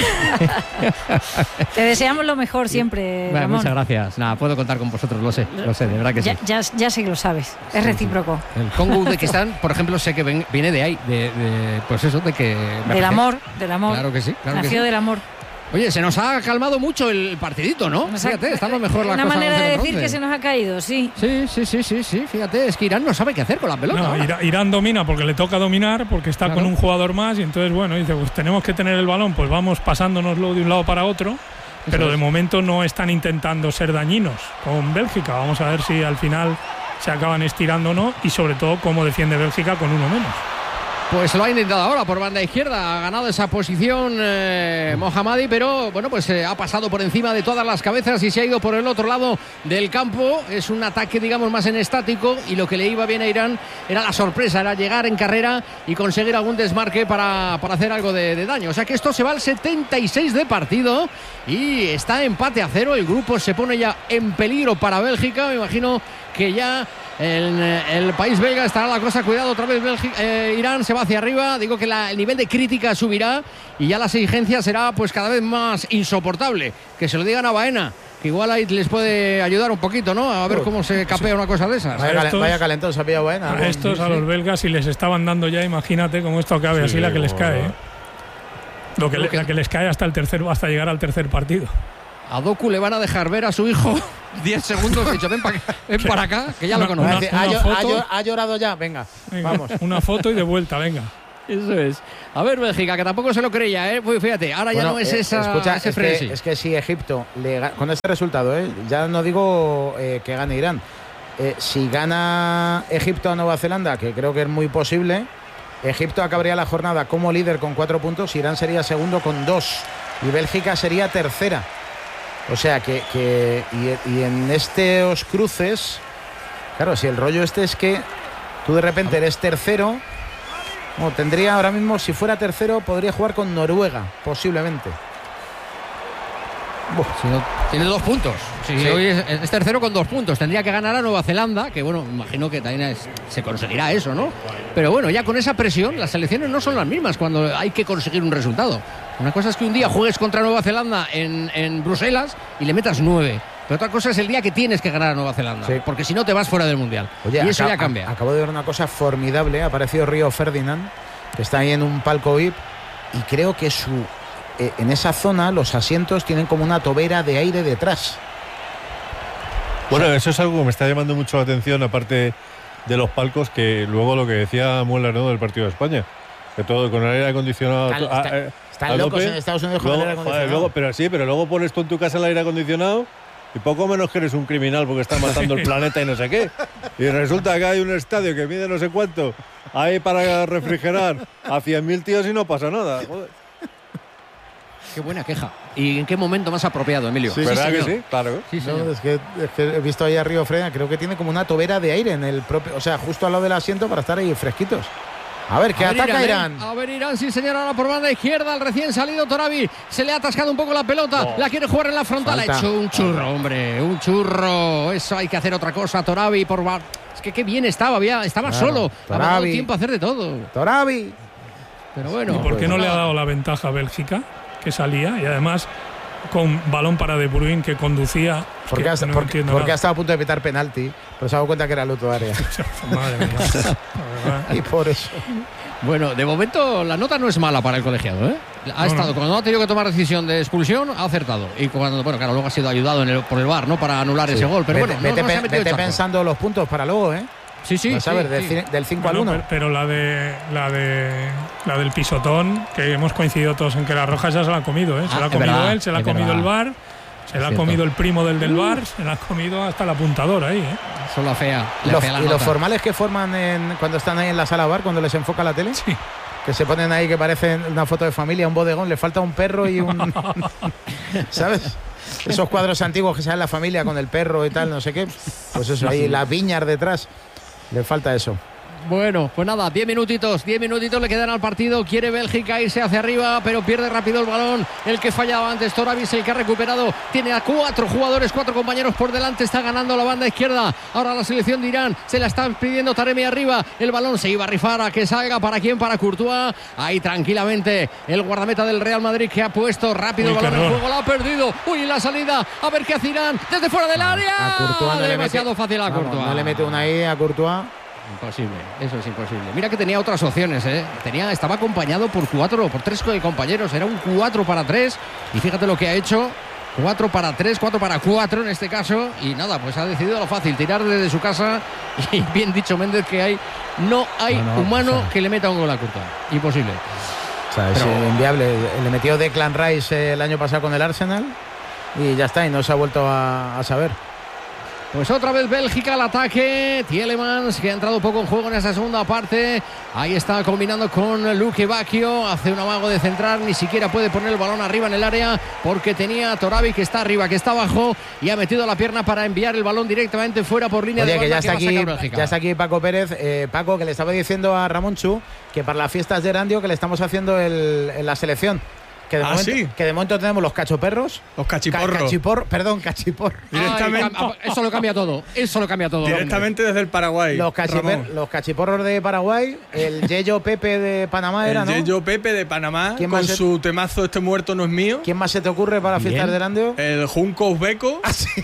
Te deseamos lo mejor siempre, Ramón. Muchas gracias. Nada, puedo contar con vosotros, lo sé, de verdad que sí. Ya sé que lo sabes. Es recíproco. El Congo de que están, por ejemplo, sé que viene de ahí, pues eso, de que... Del amor. Claro que sí. Nació del amor. Oye, se nos ha calmado mucho el partidito, ¿no? Fíjate, está lo mejor la cosa. Una manera de decir que se nos ha caído, sí. Sí, fíjate, es que Irán no sabe qué hacer con la pelota. No, Irán domina porque le toca dominar, porque está con un jugador más y entonces, dice, pues tenemos que tener el balón, pues vamos pasándonoslo de un lado para otro, pero de momento no están intentando ser dañinos con Bélgica. Vamos a ver si al final se acaban estirando o no, y sobre todo cómo defiende Bélgica con uno menos. Pues lo ha intentado ahora por banda izquierda, ha ganado esa posición Mohammadi, pero pues ha pasado por encima de todas las cabezas y se ha ido por el otro lado del campo. Es un ataque, digamos, más en estático, y lo que le iba bien a Irán era la sorpresa, era llegar en carrera y conseguir algún desmarque para hacer algo de daño. O sea que esto se va al 76 de partido y está empate a 0. El grupo se pone ya en peligro para Bélgica. Me imagino que ya en el país belga estará la cosa. Cuidado, otra vez Irán se va hacia arriba. Digo que el nivel de crítica subirá y ya la exigencia será pues cada vez más insoportable. Que se lo digan a Baena, que igual ahí les puede ayudar un poquito, ¿no? A ver cómo se capea una cosa de esas. Vaya calentón se ha pillado Baena. A estos, a los belgas, si les estaban dando ya, imagínate cómo esto acabe, así la que les cae. La que les cae hasta llegar al tercer partido. A Doku le van a dejar ver a su hijo 10 segundos. Dicho, ven para acá, que ya lo conozco. ¿Ha llorado ya? Venga, vamos. Una foto y de vuelta, venga. Eso es. A ver, Bélgica, que tampoco se lo creía, ¿eh? Pues fíjate, ahora ya no es ese frenesí. Es que si Egipto, con este resultado, ya no digo que gane Irán, si gana Egipto a Nueva Zelanda, que creo que es muy posible, Egipto acabaría la jornada como líder con 4 puntos, Irán sería segundo con 2 y Bélgica sería tercera. O sea que y en estos cruces, claro, si el rollo es que tú de repente eres tercero, tendría ahora mismo, si fuera tercero, podría jugar con Noruega, posiblemente. Tiene 2 puntos. Sí. Hoy es tercero con 2 puntos. Tendría que ganar a Nueva Zelanda, que imagino que también se conseguirá eso, ¿no? Pero ya con esa presión, las selecciones no son las mismas cuando hay que conseguir un resultado. Una cosa es que un día juegues contra Nueva Zelanda en Bruselas y le metas 9. Pero otra cosa es el día que tienes que ganar a Nueva Zelanda, porque si no te vas fuera del Mundial. Oye, y eso ya cambia. Acabo de ver una cosa formidable. Ha aparecido Río Ferdinand, que está ahí en un palco VIP, y creo que en esa zona los asientos tienen como una tobera de aire detrás. Bueno, eso es algo que me está llamando mucho la atención, aparte de los palcos, que luego lo que decía Mueller, ¿no?, del partido de España, que todo con el aire acondicionado. Están locos en Estados Unidos con el aire acondicionado. Pero luego pones tú en tu casa el aire acondicionado y poco menos que eres un criminal porque estás matando el planeta y no sé qué. Y resulta que hay un estadio que mide no sé cuánto ahí para refrigerar a 100.000 tíos y no pasa nada. Joder. Qué buena queja. ¿Y en qué momento más apropiado, Emilio? Sí, ¿verdad que sí? Claro. Sí, no, es que he visto ahí a Río Ferdinand, creo que tiene como una tobera de aire en el propio, o sea, justo al lado del asiento para estar ahí fresquitos. A ver, que ataca Irán. A ver, Irán, sí, señor, ahora por banda izquierda, el recién salido Torabi. Se le ha atascado un poco la pelota. La quiere jugar en la frontal. Falta. Ha hecho un churro, hombre. Un churro. Eso hay que hacer otra cosa, Torabi. Es que qué bien estaba. Estaba Claro, solo. Torabi. Ha dado tiempo a hacer de todo. Torabi. Pero bueno. ¿Y por qué no le ha dado la ventaja a Bélgica, que salía? Y además con balón para De Bruyne, que conducía. Porque ha estado a punto de pitar penalti, pero se ha dado cuenta que era luto área. Madre mía. Y por eso. Bueno, de momento la nota no es mala para el colegiado, ¿eh? Cuando ha tenido que tomar decisión de expulsión, ha acertado. Y cuando, claro, luego ha sido ayudado por el VAR, ¿no? Para anular ese gol. Pero vete pensando los puntos para luego, ¿eh? Sí. Vas a ver, del 5 al 1. Pero la del pisotón, que hemos coincidido todos en que la roja ya se la ha comido, ¿eh? Se la ha comido él, se la ha comido el VAR, se la ha comido el primo del VAR, se la ha comido hasta el apuntador ahí, ¿eh? Son la fea. Y los formales que forman cuando están ahí en la sala VAR, cuando les enfoca la tele. Sí. Que se ponen ahí que parecen una foto de familia, un bodegón, le falta un perro y un... ¿Sabes? Esos cuadros antiguos que salen la familia con el perro y tal, no sé qué. Pues eso, ahí las viñas detrás. Le falta eso. Bueno, pues nada, 10 minutitos le quedan al partido. Quiere Bélgica irse hacia arriba, pero pierde rápido el balón. El que fallaba antes, Torabi, el que ha recuperado. Tiene a 4 jugadores, 4 compañeros por delante. Está ganando la banda izquierda. Ahora la selección de Irán se la está pidiendo Taremi arriba. El balón se iba a rifar a que salga. ¿Para quién? Para Courtois. Ahí tranquilamente el guardameta del Real Madrid, que ha puesto rápido el balón en juego. La ha perdido. Uy, la salida. A ver qué hace Irán desde fuera del área. A Courtois no demasiado fácil a Courtois. No le mete una ahí a Courtois. Imposible, eso es imposible. Mira que tenía otras opciones, ¿eh? Estaba acompañado por 3 compañeros. Era un 4-3. Y fíjate lo que ha hecho. 4-3, 4-4 en este caso. Y nada, pues ha decidido lo fácil, tirar desde su casa. Y bien dicho Méndez que no hay humano que le meta un gol a Courtois. Imposible. O sea, es inviable. Le metió Declan Rice el año pasado con el Arsenal. Y ya está, y no se ha vuelto a saber. Pues otra vez Bélgica al ataque. Tielemans, que ha entrado poco en juego en esa segunda parte. Ahí está combinando con Luke Bacchio. Hace un amago de centrar. Ni siquiera puede poner el balón arriba en el área, porque tenía a Torabi, que está arriba, que está abajo, y ha metido la pierna para enviar el balón directamente fuera por línea de banda. Que ya está aquí Paco Pérez. Paco, que le estaba diciendo a Ramón Chu que para las fiestas de Erandio que le estamos haciendo en la selección. Que de momento tenemos los cachoperros. Los cachiporros. Cachiporro. Directamente. Eso lo cambia todo. Directamente desde el Paraguay. Los cachiporros de Paraguay. El Yeyo Pepe de Panamá era, ¿no? El Yeyo Pepe de Panamá. Con su temazo Este muerto no es mío. ¿Quién más se te ocurre para fiestas de Erandio? El Junco Uzbeko.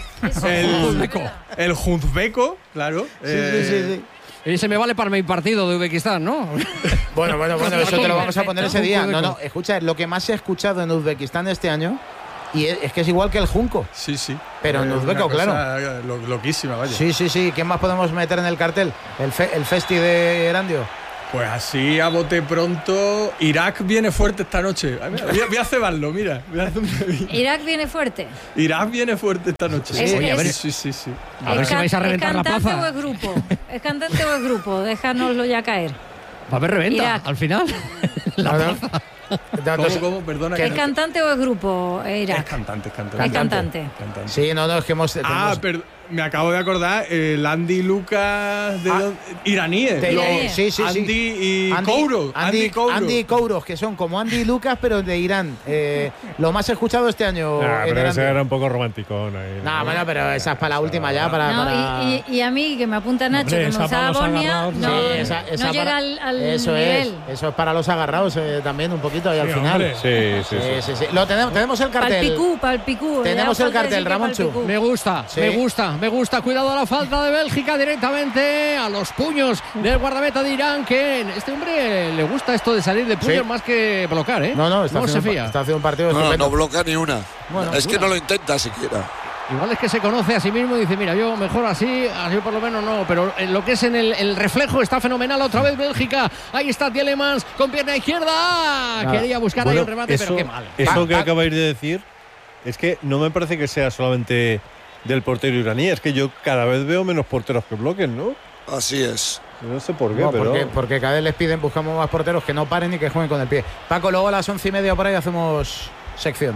El Junzbeko, claro. Sí. Y se me vale para mi partido de Uzbekistán, ¿no? Bueno, eso te lo vamos a poner ese día. No, escucha, lo que más se ha escuchado en Uzbekistán este año, y es que es igual que el Junco. Sí. Pero en uzbeco, claro. Loquísima, vaya. Sí. ¿Quién más podemos meter en el cartel? El Festi de Erandio. Pues así, a bote pronto, Irak viene fuerte esta noche. Voy a cebarlo, mira. ¿Irak viene fuerte? Irak viene fuerte esta noche. Sí. A ver si vais a reventar la plaza. ¿Es cantante o es grupo? Déjanoslo ya caer. Va a haber reventa, Irak. al final. La plaza. ¿Cómo? Perdona. ¿Es cantante o es grupo, Irak? Es cantante. Es cantante. Sí, es que hemos... me acabo de acordar, el Andy Lucas iraníes. Sí. Andy y Kouros. Andy Kouros, que son como Andy y Lucas, pero de Irán. Lo más escuchado este año. Pero ese era un poco romántico. Bueno, pero esa es para la última ya. Y a mí, que me apunta Nacho, que no sabe Bosnia, no llega al nivel. Eso es para los agarrados también, un poquito ahí al final. Sí. Lo tenemos el cartel. Palpicú. Tenemos el cartel, Ramonchu. Me gusta. Cuidado a la falta de Bélgica directamente a los puños del guardameta de Irán, que este hombre le gusta esto de salir de puños más que bloquear, ¿eh? No, está haciendo un partido estupendo. No bloquea ni una. Bueno, es que no lo intenta siquiera. Igual es que se conoce a sí mismo y dice, mira, yo mejor así por lo menos no, pero en lo que es en el reflejo está fenomenal. Otra vez Bélgica, ahí está Tielemans con pierna izquierda. Quería buscar ahí un remate, pero qué mal. Eso que acabáis de decir es que no me parece que sea solamente del portero iraní, es que yo cada vez veo menos porteros que bloquen, ¿no? Así es. No sé por qué, pero... Porque cada vez les piden, buscamos más porteros que no paren y que jueguen con el pie. Paco, luego a las 11:30 por ahí hacemos sección.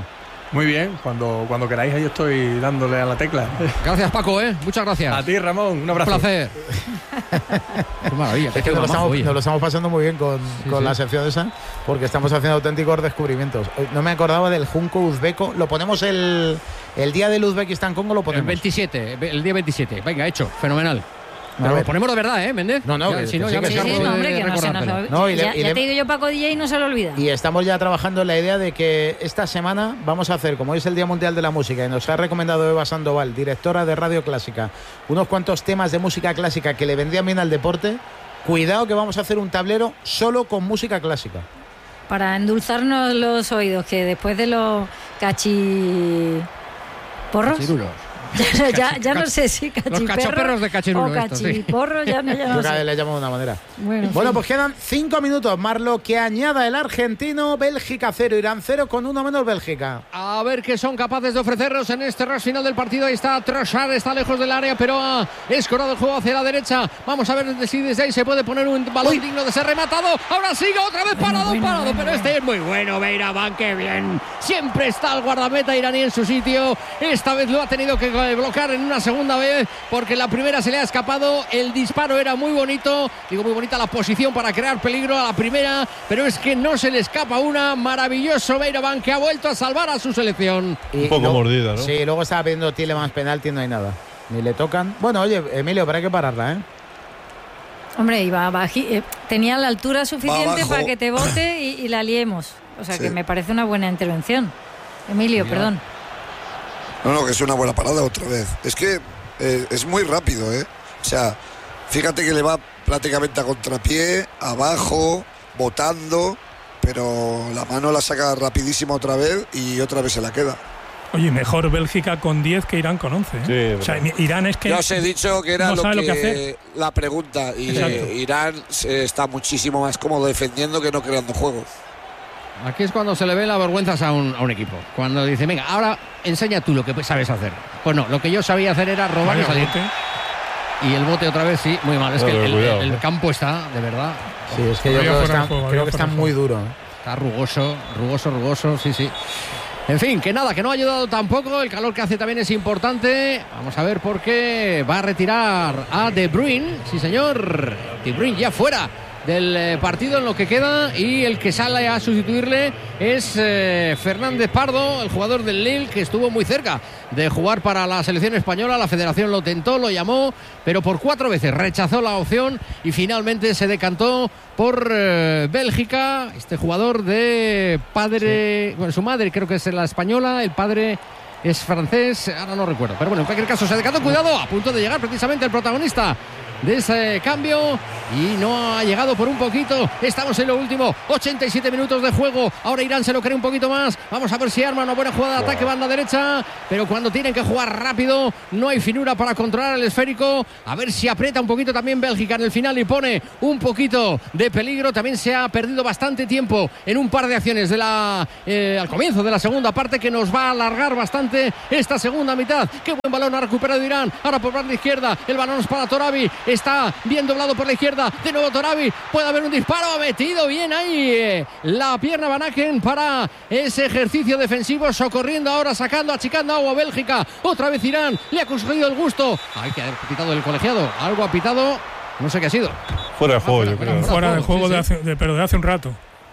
Muy bien, cuando queráis ahí estoy dándole a la tecla. Gracias, Paco, muchas gracias. A ti, Ramón, un abrazo. Un placer. Qué maravilla. Es que nos lo estamos pasando muy bien con la sección esa, porque estamos haciendo auténticos descubrimientos. No me acordaba del junco uzbeco. Lo ponemos el día del Uzbekistán-Congo, lo ponemos. El día 27. Venga, hecho, fenomenal. Pero lo ponemos de verdad, Méndez. No, ya, si no, ya me sí, no, hombre, que no se nos olvida. Ya te digo yo, Paco DJ, no se lo olvida. Y estamos ya trabajando en la idea de que esta semana vamos a hacer, como es el Día Mundial de la Música, y nos ha recomendado Eva Sandoval, directora de Radio Clásica, unos cuantos temas de música clásica que le vendrían bien al deporte. Cuidado que vamos a hacer un tablero solo con música clásica. Para endulzarnos los oídos, que después de los cachiporros... ya no sé si cachiperros. Los cachoperros de cachirulo. O cachiporros, sí. ya no sé. Yo le llamo de una manera. Bueno, pues quedan 5 minutos. Marlo, que añada el argentino. Bélgica 0, Irán 0 con 1 menos Bélgica. A ver qué son capaces de ofrecernos en este rush final del partido. Ahí está Trossard, está lejos del área, pero ha escorado el juego hacia la derecha. Vamos a ver si desde ahí se puede poner un balón digno de ser rematado. Ahora sigue otra vez parado. Pero este es muy bueno, Beiraban, qué bien. Siempre está el guardameta iraní en su sitio. Esta vez lo ha tenido que bloquear en una segunda vez, porque la primera se le ha escapado. El disparo era muy bonito, digo muy bonita la posición para crear peligro a la primera, pero es que no se le escapa una. Maravilloso Beiraban, que ha vuelto a salvar a su selección. Un poco mordida, ¿no? Sí, luego estaba pidiendo Tielemans penalti, no hay nada, ni le tocan. Bueno, oye, Emilio, pero hay que pararla, Hombre, iba tenía la altura suficiente para que te bote y la liemos. O sea, que me parece una buena intervención. Emilio, perdón. No, que es una buena parada otra vez. Es que es muy rápido, O sea, fíjate que le va prácticamente a contrapié, abajo, botando, pero la mano la saca rapidísima otra vez y otra vez se la queda. Oye, mejor Bélgica con 10 que Irán con 11. Sí, o sea, Irán es que... Ya os he dicho que era no lo que la pregunta. Y Irán está muchísimo más cómodo defendiendo que no creando juegos. Aquí es cuando se le ve la vergüenza a un equipo. Cuando dice, venga, ahora enseña tú lo que sabes hacer. Pues no, lo que yo sabía hacer era robar y salir. Y el bote otra vez, sí, muy mal. Es que el campo está, de verdad. Sí, es que yo creo que está muy duro. Está rugoso, sí. En fin, que nada, que no ha ayudado tampoco. El calor que hace también es importante. Vamos a ver por qué va a retirar a De Bruyne. Sí, señor. De Bruyne ya fuera del partido en lo que queda, y el que sale a sustituirle es Fernández Pardo, el jugador del Lille, que estuvo muy cerca de jugar para la selección española. La federación lo tentó, lo llamó, pero por 4 veces rechazó la opción y finalmente se decantó por Bélgica. Este jugador de padre, bueno, su madre creo que es la española, el padre es francés, ahora no recuerdo, pero bueno, en cualquier caso se decantó. Cuidado, a punto de llegar precisamente el protagonista de ese cambio y no ha llegado por un poquito. Estamos en lo último, 87 minutos de juego. Ahora Irán se lo cree un poquito más. Vamos a ver si arma una buena jugada de ataque, banda derecha, pero cuando tienen que jugar rápido no hay finura para controlar el esférico. A ver si aprieta un poquito también Bélgica en el final y pone un poquito de peligro. También se ha perdido bastante tiempo en un par de acciones de al comienzo de la segunda parte, que nos va a alargar bastante esta segunda mitad. Qué buen balón ha recuperado Irán. Ahora por banda izquierda, el balón es para Torabi. Está bien doblado por la izquierda. De nuevo Torabi. Puede haber un disparo. Ha metido bien ahí la pierna Van Aken para ese ejercicio defensivo. Socorriendo ahora, sacando, achicando agua Bélgica. Otra vez Irán. Le ha conseguido el gusto. Hay que haber pitado el colegiado. Algo ha pitado. No sé qué ha sido. Fuera de juego, yo creo. Fuera de juego, sí. Pero de hace un rato.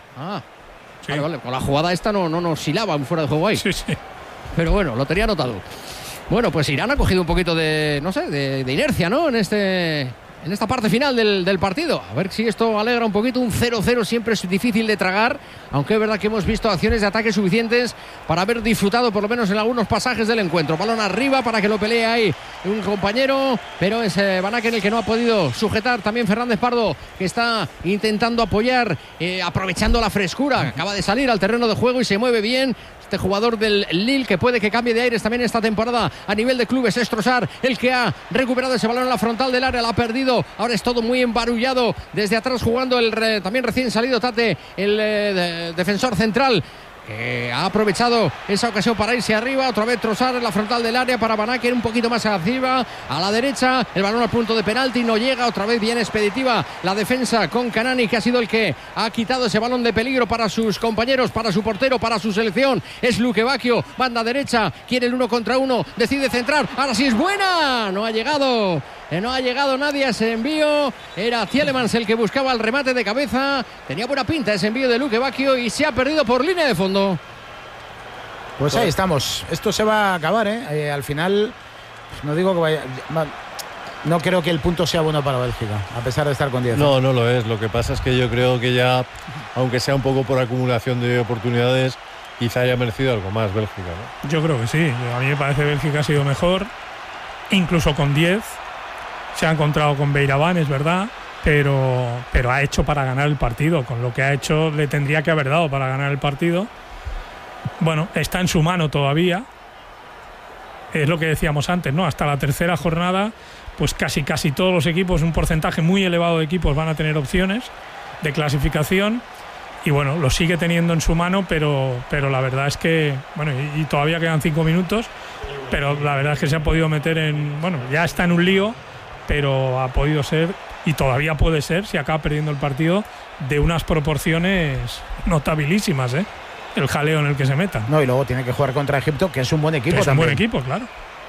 Sí. Vale. Con la jugada esta no oscilaba un fuera de juego ahí. Sí. Pero bueno, lo tenía anotado. Bueno, pues Irán ha cogido un poquito de inercia, ¿no? En esta parte final del partido. A ver si esto alegra un poquito. Un 0-0 siempre es difícil de tragar, aunque es verdad que hemos visto acciones de ataque suficientes para haber disfrutado por lo menos en algunos pasajes del encuentro. Balón arriba para que lo pelee ahí un compañero, pero es Van Aken el que no ha podido sujetar. También Fernández Pardo, que está intentando apoyar, aprovechando la frescura. Acaba de salir al terreno de juego y se mueve bien. Este jugador del Lille, que puede que cambie de aires también esta temporada a nivel de clubes, es Trossard el que ha recuperado ese balón en la frontal del área, la ha perdido. Ahora es todo muy embarullado desde atrás, jugando el también recién salido Tate, el defensor central. que ha aprovechado esa ocasión para irse arriba. Otra vez Trossard en la frontal del área para Van Aken, un poquito más arriba, a la derecha, el balón al punto de penalti, no llega. Otra vez bien expeditiva la defensa con Kanani, que ha sido el que ha quitado ese balón de peligro para sus compañeros, para su portero, para su selección. Es Luque Bacchio, banda derecha, quiere el 1 contra 1, decide centrar, ahora sí es buena, no ha llegado nadie a ese envío. Era Tielemans el que buscaba el remate de cabeza. Tenía buena pinta ese envío de Luque Bacchio y se ha perdido por línea de fondo. Pues ahí estamos. Esto se va a acabar, ¿eh? Al final, no digo que vaya... No creo que el punto sea bueno para Bélgica, a pesar de estar con 10. No lo es. Lo que pasa es que yo creo que ya, aunque sea un poco por acumulación de oportunidades, quizá haya merecido algo más Bélgica, ¿no? Yo creo que sí. A mí me parece que Bélgica ha sido mejor, incluso con 10. Se ha encontrado con Beiraván, es verdad, pero ha hecho para ganar el partido. Con lo que ha hecho le tendría que haber dado para ganar el partido. Bueno, está en su mano todavía. Es lo que decíamos antes, ¿no? Hasta la tercera jornada, pues casi todos los equipos, un porcentaje muy elevado de equipos van a tener opciones de clasificación. Y bueno, lo sigue teniendo en su mano, pero la verdad es que, bueno, y todavía quedan 5 minutos, pero la verdad es que se ha podido meter en, bueno, ya está en un lío, pero ha podido ser, y todavía puede ser, si acaba perdiendo el partido, de unas proporciones notabilísimas, ¿eh? El jaleo en el que se meta. No, y luego tiene que jugar contra Egipto, que es un buen equipo. Es un buen equipo, claro.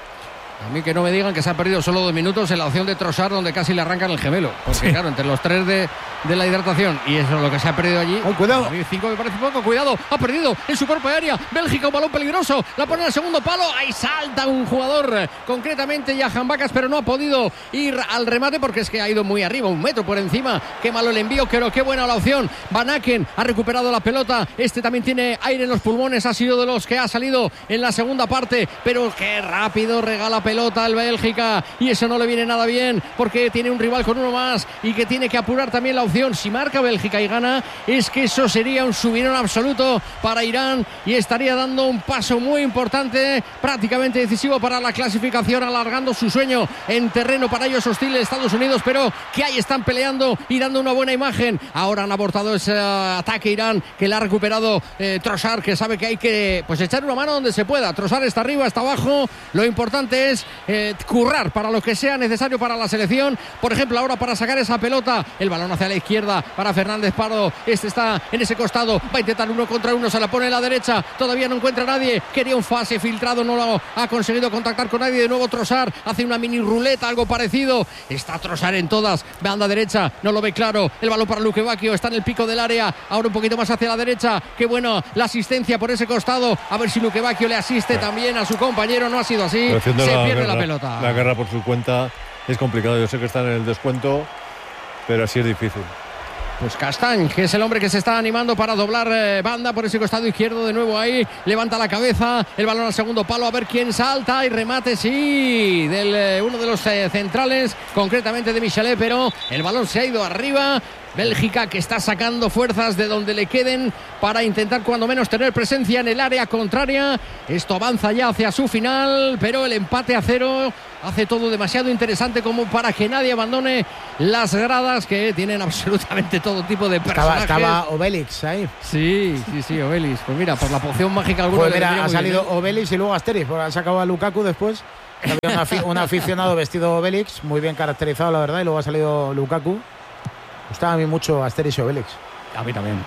A mí que no me digan que se ha perdido solo 2 minutos en la opción de Trossard, donde casi le arrancan el gemelo. Porque sí, claro, entre los 3 de la hidratación y eso es lo que se ha perdido allí. ¡Oh, cuidado! A mí 5 me parece poco. Cuidado, ha perdido en su propia área. Bélgica, un balón peligroso. La pone al segundo palo. Ahí salta un jugador, concretamente Jahan Bacas, pero no ha podido ir al remate porque es que ha ido muy arriba, 1 metro por encima. Qué malo el envío, pero qué buena la opción. Van Aken ha recuperado la pelota. Este también tiene aire en los pulmones. Ha sido de los que ha salido en la segunda parte, pero qué rápido regala pelota el Bélgica. Y eso no le viene nada bien porque tiene un rival con 1 más y que tiene que apurar también la opción. Si marca Bélgica y gana, es que eso sería un subidón absoluto para Irán y estaría dando un paso muy importante, prácticamente decisivo para la clasificación, alargando su sueño en terreno para ellos hostil de Estados Unidos, pero que ahí están peleando y dando una buena imagen. Ahora han abortado ese ataque Irán, que le ha recuperado Trossard, que sabe que hay que pues echar una mano donde se pueda. Trossard está arriba, está abajo. Lo importante es currar para lo que sea necesario para la selección. Por ejemplo, ahora para sacar esa pelota, el balón hacia la izquierda para Fernández Pardo. Este está en ese costado, va a intentar 1 contra 1, se la pone en la derecha, todavía no encuentra a nadie. Quería un pase filtrado, no lo ha conseguido contactar con nadie. De nuevo Trossard hace una mini ruleta, algo parecido. Está Trossard en todas, banda derecha, no lo ve claro. El balón para Luque Bacchio, está en el pico del área, ahora un poquito más hacia la derecha. Qué bueno la asistencia por ese costado, a ver si Luque Bacchio le asiste también a su compañero. No ha sido así, se pierde la pelota. La guerra por su cuenta es complicado. Yo sé que están en el descuento, pero así es difícil. Pues Castañ, que es el hombre que se está animando para doblar banda por ese costado izquierdo. De nuevo ahí, levanta la cabeza, el balón al segundo palo, a ver quién salta y remate, sí, del uno de los centrales, concretamente de Michelet, pero el balón se ha ido arriba. Bélgica que está sacando fuerzas de donde le queden para intentar cuando menos tener presencia en el área contraria. Esto avanza ya hacia su final, pero el empate a 0 hace todo demasiado interesante como para que nadie abandone las gradas, que tienen absolutamente todo tipo de personajes. Estaba Obélix ahí. Sí, Obélix. Pues mira, por la poción mágica alguna. Pues mira, ha salido bien, Obélix y luego Asterix, porque han sacado a Lukaku después. Había un aficionado vestido Obélix, muy bien caracterizado la verdad, y luego ha salido Lukaku. Gustaba a mí mucho Asterix y Obélix. A mí también.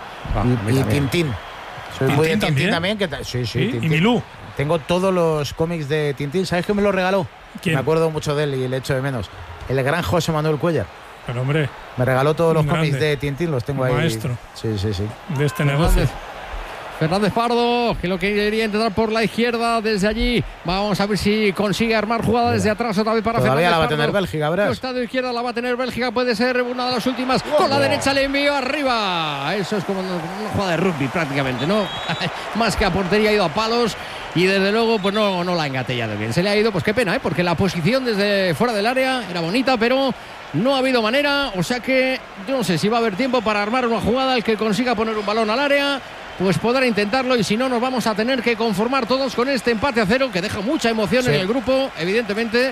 Y Tintín. Soy muy de Tintín también. Sí, Tintín. Y Milú. Tengo todos los cómics de Tintín. ¿Sabes quién me lo regaló? ¿Quién? Me acuerdo mucho de él y le echo de menos. El gran José Manuel Cuellar. Pero hombre. Me regaló todos los cómics de Tintín, los tengo ahí. Maestro. Sí. De este negocio. Fernández Pardo, que lo quería intentar por la izquierda desde allí. Vamos a ver si consigue armar jugada desde atrás otra vez para Fernández Pardo. Todavía la va a tener Pardo. Bélgica, verás. Costado izquierda la va a tener Bélgica, puede ser una de las últimas. Con la derecha le envío arriba. Eso es como una jugada de rugby prácticamente, ¿no? Más que a portería, ha ido a palos. Y desde luego, pues no la ha engatellado bien. Se le ha ido, pues qué pena, porque la posición desde fuera del área era bonita, pero no ha habido manera. O sea que yo no sé si va a haber tiempo para armar una jugada. El que consiga poner un balón al área, pues podrá intentarlo, y si no, nos vamos a tener que conformar todos con este empate a 0, que deja mucha emoción en el grupo, evidentemente.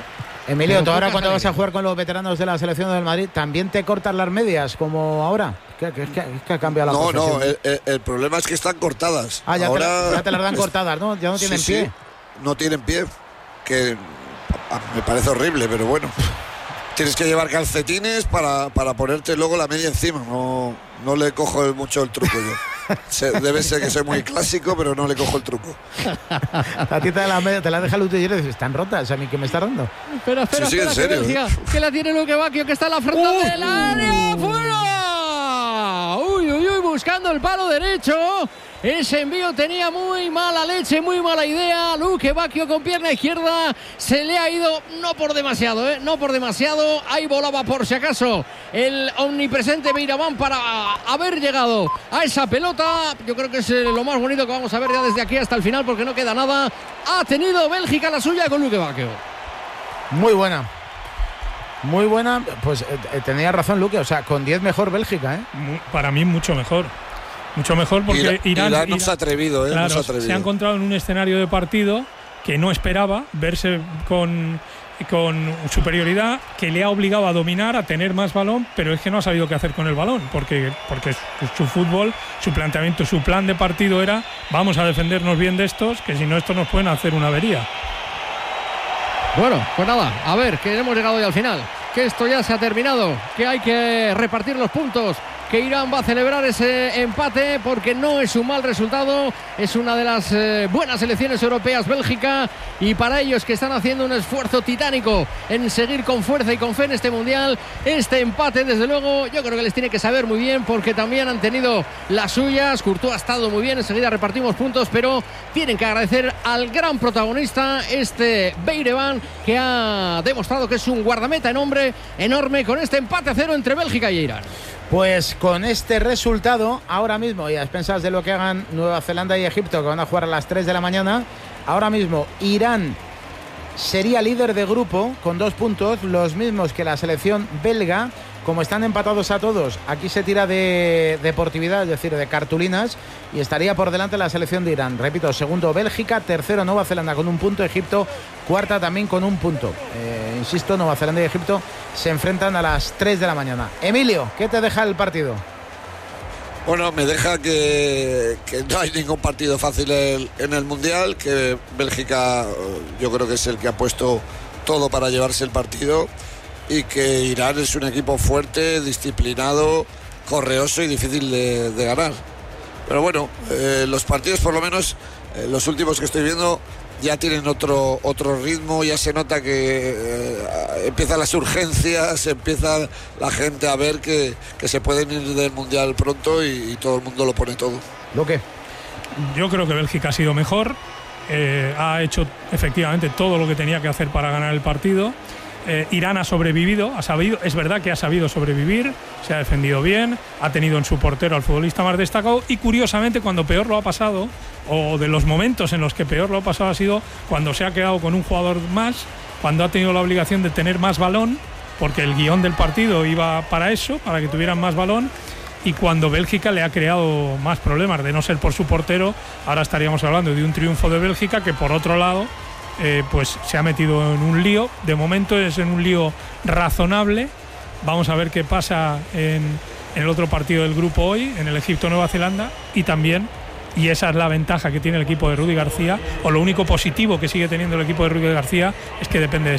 Emilio, tú ahora cuando vas a jugar con los veteranos de la selección del Madrid, ¿también te cortas las medias como ahora? ¿Qué ha cambiado la profesión? No, el problema es que están cortadas. Ya, ahora ya te las dan cortadas, ¿no? Ya no tienen pie. Sí, no tienen pie, que me parece horrible, pero bueno. Tienes que llevar calcetines para ponerte luego la media encima. No le cojo mucho el truco yo. Debe ser que soy muy clásico, pero no le cojo el truco. La tita de la media te la deja el utillero y dices, están rotas, a mí que me está dando. Espera, sí, en serio. Que la tiene Luque Bacchio, que está en la frente del área. ¡Fuera! Uy, buscando el palo derecho. Ese envío tenía muy mala leche, muy mala idea. Luque Bacchio con pierna izquierda. Se le ha ido, no por demasiado, no por demasiado. Ahí volaba por si acaso el omnipresente Beiramán para haber llegado a esa pelota. Yo creo que es lo más bonito que vamos a ver ya desde aquí hasta el final, porque no queda nada. Ha tenido Bélgica la suya con Luque Bacchio. Muy buena. Muy buena. Pues tenía razón Luque, o sea, con 10 mejor Bélgica, Para mí mucho mejor. Mucho mejor porque Irán no se ha atrevido, claro, no se ha atrevido. Se ha encontrado en un escenario de partido que no esperaba, verse con superioridad, que le ha obligado a dominar, a tener más balón, pero es que no ha sabido qué hacer con el balón, porque su fútbol, su planteamiento, su plan de partido era: vamos a defendernos bien de estos, que si no, estos nos pueden hacer una avería. Bueno, pues nada, a ver, que hemos llegado ya al final, que esto ya se ha terminado, que hay que repartir los puntos, que Irán va a celebrar ese empate porque no es un mal resultado, es una de las buenas selecciones europeas Bélgica, y para ellos que están haciendo un esfuerzo titánico en seguir con fuerza y con fe en este mundial, este empate desde luego yo creo que les tiene que saber muy bien, porque también han tenido las suyas. Courtois ha estado muy bien, enseguida repartimos puntos, pero tienen que agradecer al gran protagonista, Beiramán, que ha demostrado que es un guardameta enorme con este empate a 0 entre Bélgica y Irán. Pues con este resultado, ahora mismo, y a expensas de lo que hagan Nueva Zelanda y Egipto, que van a jugar a las 3 de la mañana, ahora mismo Irán sería líder de grupo con 2 puntos, los mismos que la selección belga. Como están empatados a todos, aquí se tira de deportividad, es decir, de cartulinas, y estaría por delante la selección de Irán. Repito, segundo Bélgica, tercero Nueva Zelanda con 1 punto, Egipto cuarta también con 1 punto. Insisto, Nueva Zelanda y Egipto se enfrentan a las 3 de la mañana. Emilio, ¿qué te deja el partido? Bueno, me deja que no hay ningún partido fácil en el Mundial, que Bélgica yo creo que es el que ha puesto todo para llevarse el partido, y que Irán es un equipo fuerte, disciplinado, correoso y difícil de ganar. Pero bueno, los partidos, por lo menos los últimos que estoy viendo, ya tienen otro ritmo, ya se nota que empiezan las urgencias, empieza la gente a ver que se pueden ir del Mundial pronto, y todo el mundo lo pone todo. ¿Lo qué? Yo creo que Bélgica ha sido mejor, ha hecho efectivamente todo lo que tenía que hacer para ganar el partido. Irán ha sobrevivido, es verdad que ha sabido sobrevivir, se ha defendido bien, ha tenido en su portero al futbolista más destacado, y curiosamente cuando peor lo ha pasado, o de los momentos en los que peor lo ha pasado, ha sido cuando se ha quedado con un jugador más, cuando ha tenido la obligación de tener más balón, porque el guión del partido iba para eso, para que tuvieran más balón, y cuando Bélgica le ha creado más problemas. De no ser por su portero, ahora estaríamos hablando de un triunfo de Bélgica, que por otro lado pues se ha metido en un lío. De momento es en un lío razonable. Vamos a ver qué pasa en el otro partido del grupo hoy, en el Egipto-Nueva Zelanda, y también, y esa es la ventaja que tiene el equipo de Rudi García, o lo único positivo que sigue teniendo el equipo de Rudi García, es que depende de